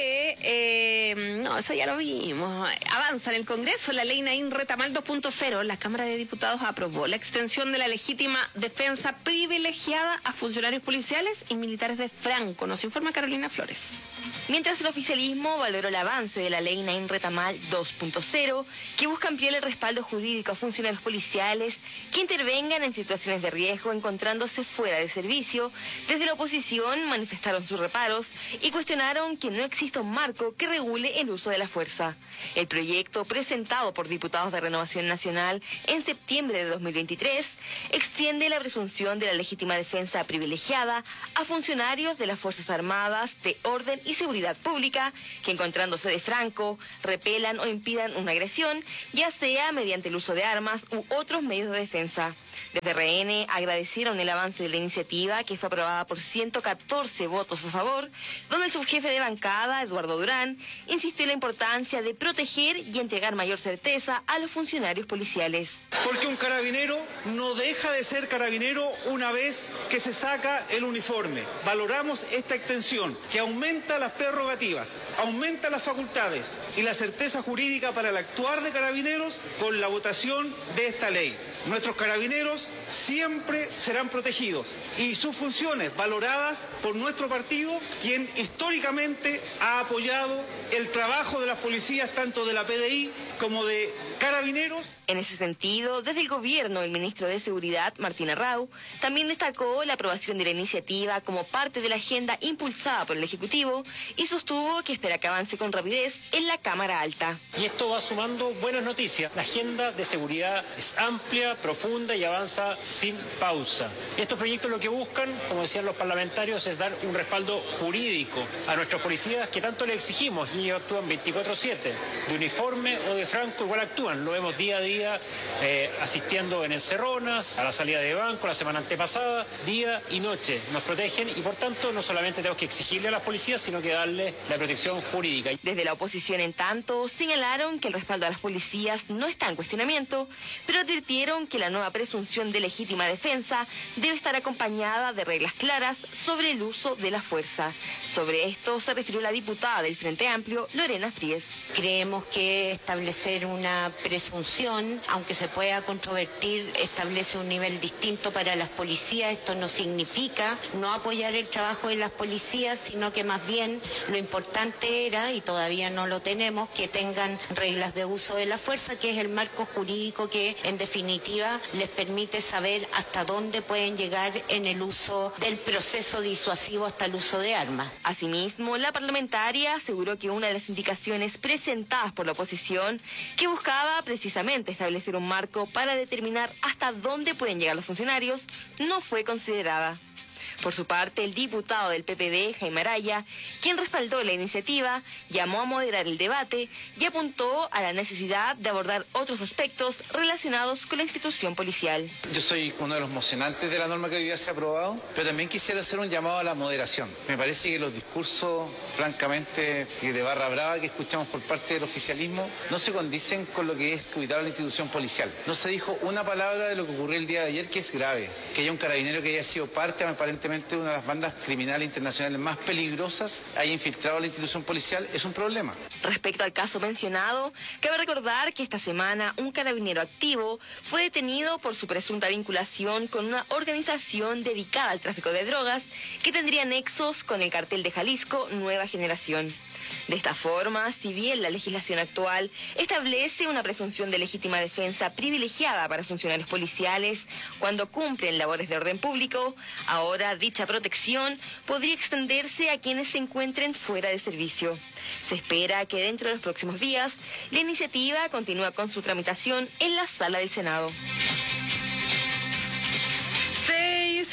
Speaker 3: que, no, eso ya lo vimos, avanza en el Congreso la ley Naín Retamal 2.0. La Cámara de Diputados aprobó la extensión de la legítima defensa privilegiada a funcionarios policiales y militares de Franco. Nos informa Carolina Flores.
Speaker 7: Mientras el oficialismo valoró el avance de la ley Naín Retamal 2.0, que busca ampliar el respaldo jurídico a funcionarios policiales que intervengan en situaciones de riesgo encontrándose fuera de servicio, desde la oposición manifestaron sus reparos y cuestionaron que no exista un marco que regule el uso de la fuerza. El proyecto, presentado por diputados de Renovación Nacional en septiembre de 2023, extiende la presunción de la legítima defensa privilegiada a funcionarios de las Fuerzas Armadas, de Orden y Seguridad Pública que, encontrándose de franco, repelan o impidan una agresión, ya sea mediante el uso de armas u otros medios de defensa. Desde RN agradecieron el avance de la iniciativa, que fue aprobada por 114 votos a favor, donde el subjefe de bancada, Eduardo Durán, insistió en la importancia de proteger y entregar mayor certeza a los funcionarios policiales.
Speaker 8: Porque un carabinero no deja de ser carabinero una vez que se saca el uniforme. Valoramos esta extensión, que aumenta las prerrogativas, aumenta las facultades y la certeza jurídica para el actuar de carabineros con la votación de esta ley. Nuestros carabineros siempre serán protegidos y sus funciones valoradas por nuestro partido, quien históricamente ha apoyado el trabajo de las policías, tanto de la PDI como de carabineros.
Speaker 7: En ese sentido, desde el gobierno, el ministro de Seguridad, Martín Arrau, también destacó la aprobación de la iniciativa como parte de la agenda impulsada por el Ejecutivo y sostuvo que espera que avance con rapidez en la Cámara Alta.
Speaker 9: Y esto va sumando buenas noticias. La agenda de seguridad es amplia, profunda y avanza sin pausa. Estos proyectos lo que buscan, como decían los parlamentarios, es dar un respaldo jurídico a nuestros policías que tanto le exigimos, y ellos actúan 24/7, de uniforme o de franco, igual actúan. Lo vemos día a día asistiendo en encerronas, a la salida de banco, la semana antepasada, día y noche. Nos protegen y por tanto no solamente tenemos que exigirle a las policías, sino que darle la protección jurídica.
Speaker 7: Desde la oposición, en tanto, señalaron que el respaldo a las policías no está en cuestionamiento, pero advirtieron que la nueva presunción de legítima defensa debe estar acompañada de reglas claras sobre el uso de la fuerza. Sobre esto se refirió la diputada del Frente Amplio, Lorena Fries.
Speaker 10: Creemos que establecer una presunción, aunque se pueda controvertir, establece un nivel distinto para las policías. Esto no significa no apoyar el trabajo de las policías, sino que más bien lo importante era, y todavía no lo tenemos, que tengan reglas de uso de la fuerza, que es el marco jurídico que en definitiva les permite saber hasta dónde pueden llegar en el uso del proceso disuasivo hasta el uso de armas.
Speaker 7: Asimismo, la parlamentaria aseguró que una de las indicaciones presentadas por la oposición, que buscaba precisamente establecer un marco para determinar hasta dónde pueden llegar los funcionarios, no fue considerada. Por su parte, el diputado del PPD, Jaime Araya, quien respaldó la iniciativa, llamó a moderar el debate y apuntó a la necesidad de abordar otros aspectos relacionados con la institución policial.
Speaker 8: Yo soy uno de los mocionantes de la norma que hoy día se ha aprobado, pero también quisiera hacer un llamado a la moderación. Me parece que los discursos, francamente, de barra brava que escuchamos por parte del oficialismo no se condicen con lo que es cuidar a la institución policial. No se dijo una palabra de lo que ocurrió el día de ayer, que es grave. Que haya un carabinero que haya sido parte, aparentemente, de una de las bandas criminales internacionales más peligrosas, haya infiltrado a la institución policial, es un problema.
Speaker 7: Respecto al caso mencionado, cabe recordar que esta semana un carabinero activo fue detenido por su presunta vinculación con una organización dedicada al tráfico de drogas que tendría nexos con el cartel de Jalisco Nueva Generación. De esta forma, si bien la legislación actual establece una presunción de legítima defensa privilegiada para funcionarios policiales cuando cumplen labores de orden público, ahora dicha protección podría extenderse a quienes se encuentren fuera de servicio. Se espera que dentro de los próximos días la iniciativa continúe con su tramitación en la sala del Senado.
Speaker 3: 6:40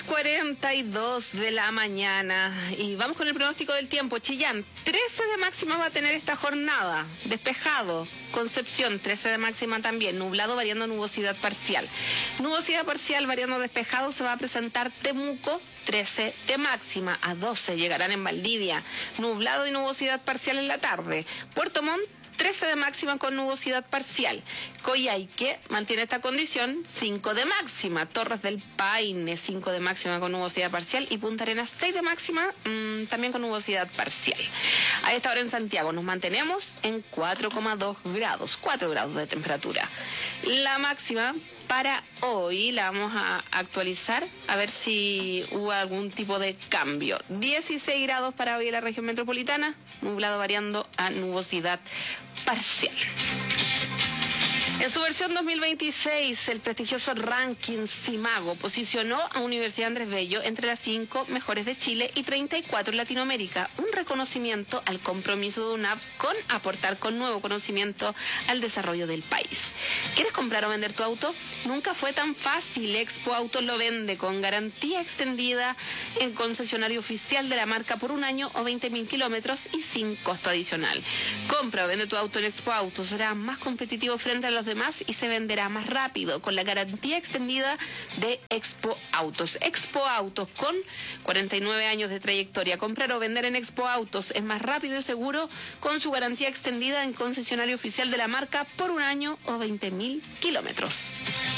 Speaker 3: 6:42 de la mañana y vamos con el pronóstico del tiempo. Chillán, 13 de máxima va a tener esta jornada, despejado. Concepción, 13 de máxima también, nublado variando nubosidad parcial. Nubosidad parcial variando despejado se va a presentar Temuco, 13 de máxima, a 12 llegarán en Valdivia, nublado y nubosidad parcial en la tarde. Puerto Montt, 13 de máxima con nubosidad parcial. Coyhaique mantiene esta condición, 5 de máxima. Torres del Paine, 5 de máxima con nubosidad parcial. Y Punta Arenas, 6 de máxima, también con nubosidad parcial. A esta hora en Santiago nos mantenemos en 4,2 grados, 4 grados de temperatura. La máxima para hoy la vamos a actualizar a ver si hubo algún tipo de cambio. 16 grados para hoy en la región metropolitana, nublado variando a nubosidad parcial. En su versión 2026, el prestigioso ranking Simago posicionó a Universidad Andrés Bello entre las 5 mejores de Chile y 34 en Latinoamérica, un reconocimiento al compromiso de UNAV con aportar con nuevo conocimiento al desarrollo del país. ¿Quieres comprar o vender tu auto? Nunca fue tan fácil. Expo Autos lo vende con garantía extendida en concesionario oficial de la marca por un año o 20.000 kilómetros y sin costo adicional. Compra o vende tu auto en Expo Autos, será más competitivo frente a los demás y se venderá más rápido con la garantía extendida de Expo Autos. Expo Autos, con 49 años de trayectoria. Comprar o vender en Expo Autos es más rápido y seguro con su garantía extendida en concesionario oficial de la marca por un año o 20.000 kilómetros.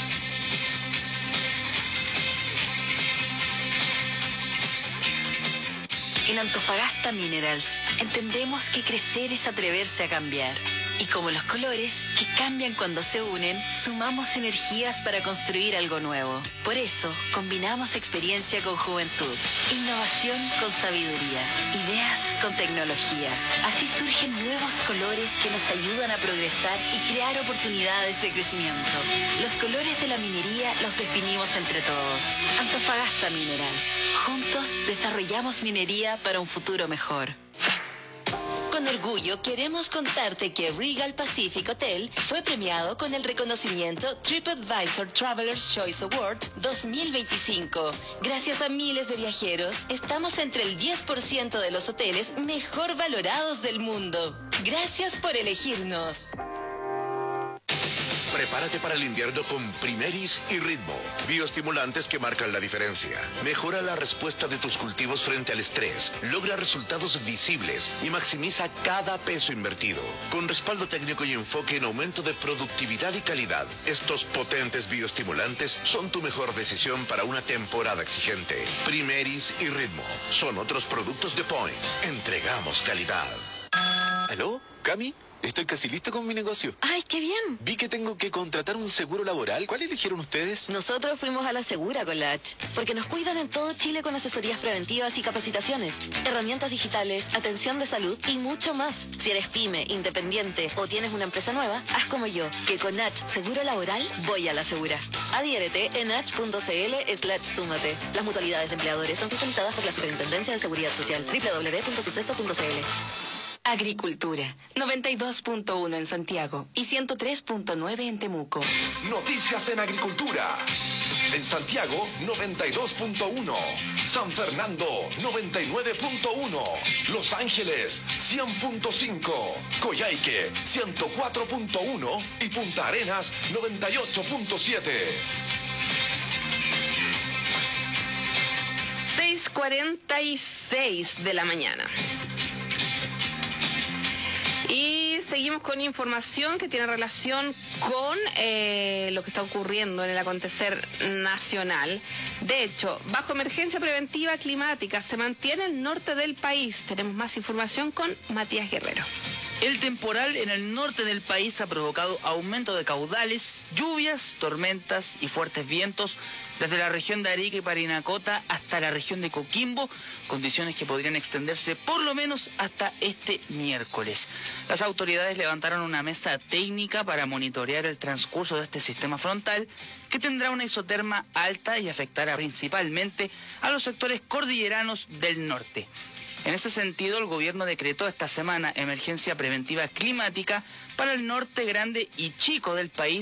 Speaker 11: En Antofagasta Minerals entendemos que crecer es atreverse a cambiar. Y como los colores, que cambian cuando se unen, sumamos energías para construir algo nuevo. Por eso, combinamos experiencia con juventud, innovación con sabiduría, ideas con tecnología. Así surgen nuevos colores que nos ayudan a progresar y crear oportunidades de crecimiento. Los colores de la minería los definimos entre todos. Antofagasta Minerals. Juntos desarrollamos minería para un futuro mejor. Con orgullo queremos contarte que Regal Pacific Hotel fue premiado con el reconocimiento TripAdvisor Traveler's Choice Awards 2025. Gracias a miles de viajeros, estamos entre el 10% de los hoteles mejor valorados del mundo. Gracias por elegirnos.
Speaker 12: Prepárate para el invierno con Primeris y Ritmo, bioestimulantes que marcan la diferencia. Mejora la respuesta de tus cultivos frente al estrés, logra resultados visibles y maximiza cada peso invertido. Con respaldo técnico y enfoque en aumento de productividad y calidad, estos potentes bioestimulantes son tu mejor decisión para una temporada exigente. Primeris y Ritmo son otros productos de Point. Entregamos calidad.
Speaker 13: ¿Aló? ¿Cami? Estoy casi listo con mi negocio.
Speaker 11: ¡Ay, qué bien!
Speaker 13: Vi que tengo que contratar un seguro laboral. ¿Cuál eligieron ustedes?
Speaker 11: Nosotros fuimos a la Segura con la H, porque nos cuidan en todo Chile con asesorías preventivas y capacitaciones, herramientas digitales, atención de salud y mucho más. Si eres pyme, independiente o tienes una empresa nueva, haz como yo, que con H Seguro Laboral voy a la Segura. Adhiérete en h.cl/súmate. Las mutualidades de empleadores son fiscalizadas por la Superintendencia de Seguridad Social. www.suceso.cl. Agricultura, 92.1 en Santiago y 103.9 en Temuco.
Speaker 2: Noticias en Agricultura. En Santiago, 92.1. San Fernando, 99.1. Los Ángeles, 100.5. Coyhaique, 104.1. Y Punta Arenas, 98.7.
Speaker 3: 6:46 de la mañana. Y seguimos con información que tiene relación con lo que está ocurriendo en el acontecer nacional. De hecho, bajo emergencia preventiva climática se mantiene el norte del país. Tenemos más información con Matías Guerrero.
Speaker 14: El temporal en el norte del país ha provocado aumento de caudales, lluvias, tormentas y fuertes vientos desde la región de Arica y Parinacota hasta la región de Coquimbo, condiciones que podrían extenderse por lo menos hasta este miércoles. Las autoridades levantaron una mesa técnica para monitorear el transcurso de este sistema frontal, que tendrá una isoterma alta y afectará principalmente a los sectores cordilleranos del norte. En ese sentido, el gobierno decretó esta semana emergencia preventiva climática para el norte grande y chico del país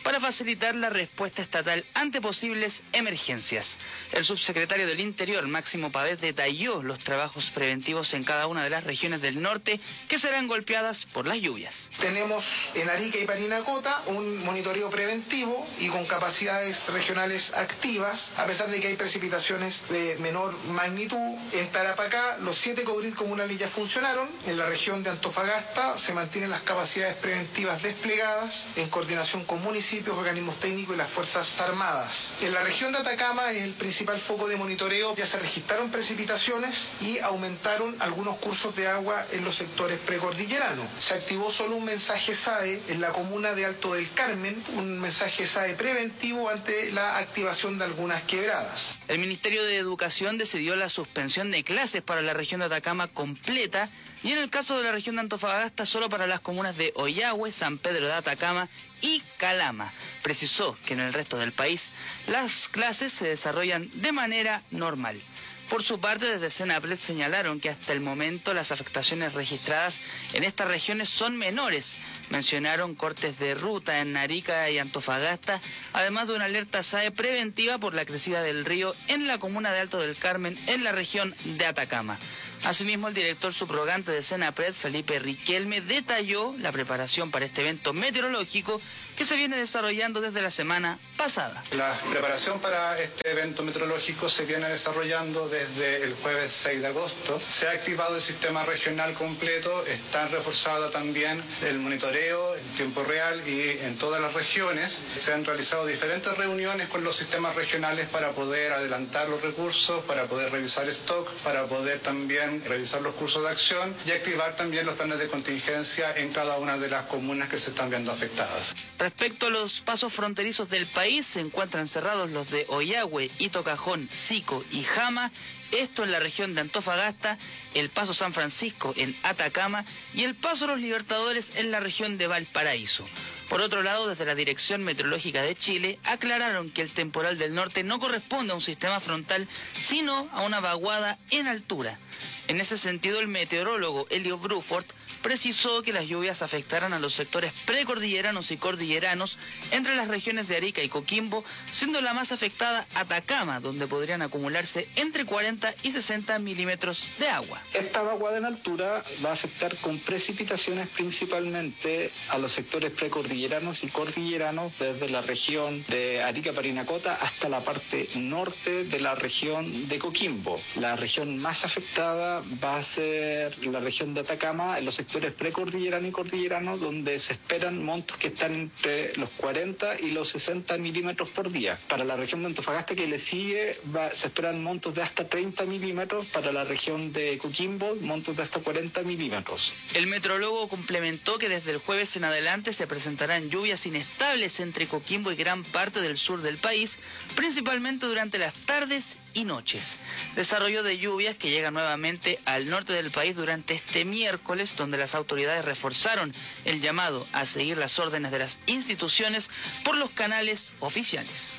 Speaker 14: para facilitar la respuesta estatal ante posibles emergencias. El subsecretario del Interior, Máximo Pavés, detalló los trabajos preventivos en cada una de las regiones del norte que serán golpeadas por las lluvias.
Speaker 15: Tenemos en Arica y Parinacota un monitoreo preventivo y con capacidades regionales activas, a pesar de que hay precipitaciones de menor magnitud. En Tarapacá, los 7 cogrill comunales ya funcionaron. En la región de Antofagasta se mantienen las capacidades preventivas desplegadas en coordinación con municipios, organismos técnicos y las Fuerzas Armadas. En la región de Atacama es el principal foco de monitoreo. Ya se registraron precipitaciones y aumentaron algunos cursos de agua en los sectores precordilleranos. Se activó solo un mensaje SAE en la comuna de Alto del Carmen, un mensaje SAE preventivo ante la activación de algunas quebradas.
Speaker 14: El Ministerio de Educación decidió la suspensión de clases para la región de Atacama completa y en el caso de la región de Antofagasta solo para las comunas de Ollagüe, San Pedro de Atacama y Calama. Precisó que en el resto del país las clases se desarrollan de manera normal. Por su parte, desde Senapred señalaron que hasta el momento las afectaciones registradas en estas regiones son menores. Mencionaron cortes de ruta en Arica y Antofagasta, además de una alerta SAE preventiva por la crecida del río en la comuna de Alto del Carmen, en la región de Atacama. Asimismo, el director subrogante de Senapred, Felipe Riquelme, detalló la preparación para este evento meteorológico que se viene desarrollando desde la semana pasada.
Speaker 16: La preparación para este evento meteorológico se viene desarrollando desde el jueves 6 de agosto. Se ha activado el sistema regional completo, está reforzado también el monitoreo en tiempo real y en todas las regiones. Se han realizado diferentes reuniones con los sistemas regionales para poder adelantar los recursos, para poder revisar stock, para poder también revisar los cursos de acción y activar también los planes de contingencia en cada una de las comunas que se están viendo afectadas.
Speaker 14: Respecto a los pasos fronterizos del país, se encuentran cerrados los de Ollagüe, Ito Cajón, Sico y Jama, esto en la región de Antofagasta, el Paso San Francisco en Atacama y el Paso Los Libertadores en la región de Valparaíso. Por otro lado, desde la Dirección Meteorológica de Chile, aclararon que el temporal del norte no corresponde a un sistema frontal, sino a una vaguada en altura. En ese sentido, el meteorólogo Elio Bruford precisó que las lluvias afectarán a los sectores precordilleranos y cordilleranos entre las regiones de Arica y Coquimbo, siendo la más afectada Atacama, donde podrían acumularse entre 40 y 60 milímetros de agua.
Speaker 15: Esta vaguada en altura va a afectar con precipitaciones principalmente a los sectores precordilleranos y cordilleranos desde la región de Arica-Parinacota hasta la parte norte de la región de Coquimbo. La región más afectada va a ser la región de Atacama, en los sectores precordilleranos y cordilleranos, donde se esperan montos que están entre los 40 y los 60 milímetros por día. Para la región de Antofagasta, que le sigue, se esperan montos de hasta 30 milímetros. Para la región de Coquimbo, montos de hasta 40 milímetros.
Speaker 14: El meteorólogo complementó que desde el jueves en adelante se presentarán lluvias inestables entre Coquimbo y gran parte del sur del país, principalmente durante las tardes y noches. Desarrollo de lluvias que llega nuevamente al norte del país durante este miércoles, donde las autoridades reforzaron el llamado a seguir las órdenes de las instituciones por los canales oficiales.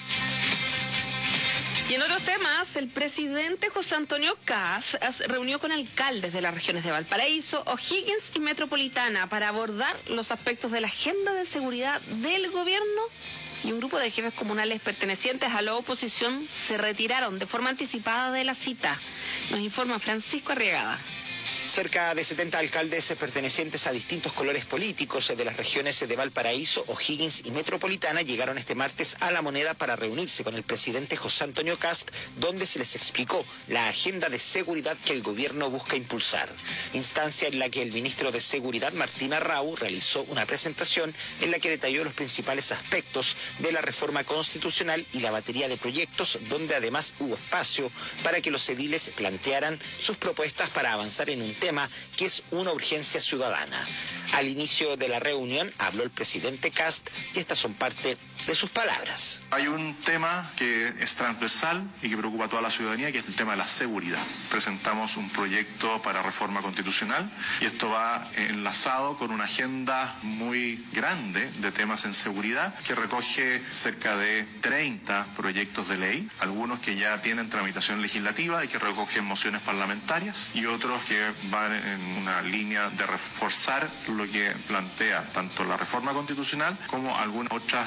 Speaker 3: Y en otros temas, el presidente José Antonio Kast reunió con alcaldes de las regiones de Valparaíso, O'Higgins y Metropolitana para abordar los aspectos de la agenda de seguridad del gobierno. Y un grupo de jefes comunales pertenecientes a la oposición se retiraron de forma anticipada de la cita. Nos informa Francisco Arriagada.
Speaker 17: Cerca de 70 alcaldes pertenecientes a distintos colores políticos de las regiones de Valparaíso, O'Higgins y Metropolitana llegaron este martes a La Moneda para reunirse con el presidente José Antonio Kast, donde se les explicó la agenda de seguridad que el gobierno busca impulsar. Instancia en la que el ministro de Seguridad, Martín Arrau, realizó una presentación en la que detalló los principales aspectos de la reforma constitucional y la batería de proyectos, donde además hubo espacio para que los ediles plantearan sus propuestas para avanzar en un tema que es una urgencia ciudadana. Al inicio de la reunión habló el presidente Kast y estas son parte de sus palabras.
Speaker 18: Hay un tema que es transversal y que preocupa a toda la ciudadanía, que es el tema de la seguridad. Presentamos un proyecto para reforma constitucional y esto va enlazado con una agenda muy grande de temas en seguridad que recoge cerca de 30 proyectos de ley, algunos que ya tienen tramitación legislativa y que recogen mociones parlamentarias y otros que van en una línea de reforzar lo que plantea tanto la reforma constitucional como algunas otras tentativas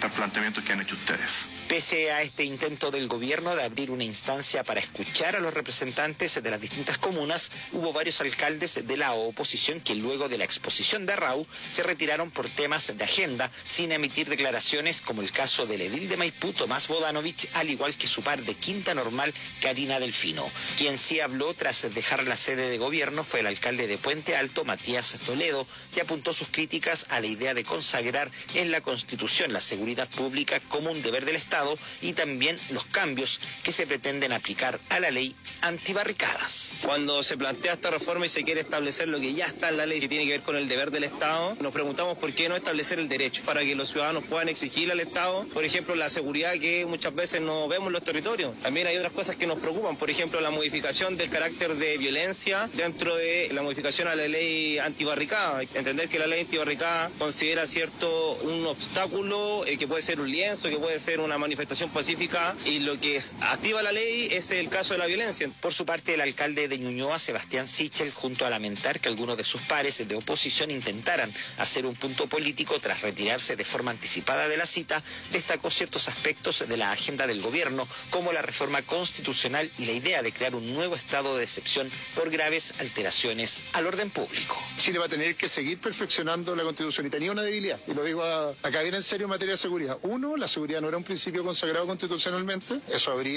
Speaker 18: frente al planteamiento que han hecho ustedes.
Speaker 17: Pese a este intento del gobierno de abrir una instancia para escuchar a los representantes de las distintas comunas, hubo varios alcaldes de la oposición que luego de la exposición de Arrau se retiraron por temas de agenda sin emitir declaraciones, como el caso del edil de Maipú, Tomás Bodanovich, al igual que su par de Quinta Normal, Karina Delfino. Quien sí habló tras dejar la sede de gobierno fue el alcalde de Puente Alto, Matías Toledo, que apuntó sus críticas a la idea de consagrar en la Constitución la seguridad pública como un deber del Estado y también los cambios que se pretenden aplicar a la ley antibarricadas.
Speaker 1: Cuando se plantea esta reforma y se quiere establecer lo que ya está en la ley que tiene que ver con el deber del Estado, nos preguntamos por qué no establecer el derecho para que los ciudadanos puedan exigir al Estado, por ejemplo, la seguridad que muchas veces no vemos en los territorios. También hay otras cosas que nos preocupan, por ejemplo, la modificación del carácter de violencia dentro de la modificación a la ley antibarricada. Entender que la ley antibarricada considera un obstáculo que puede ser un lienzo, que puede ser una manifestación pacífica, y lo que activa la ley es el caso de la violencia.
Speaker 17: Por su parte, el alcalde de Ñuñoa, Sebastián Sichel, junto a lamentar que algunos de sus pares de oposición intentaran hacer un punto político tras retirarse de forma anticipada de la cita, destacó ciertos aspectos de la agenda del gobierno, como la reforma constitucional y la idea de crear un nuevo estado de excepción por graves alteraciones al orden público.
Speaker 19: Chile va a tener que seguir perfeccionando la Constitución y tenía una debilidad, y lo digo acá bien en serio en materia de seguridad. Uno, la seguridad no era un principio consagrado constitucionalmente, eso habría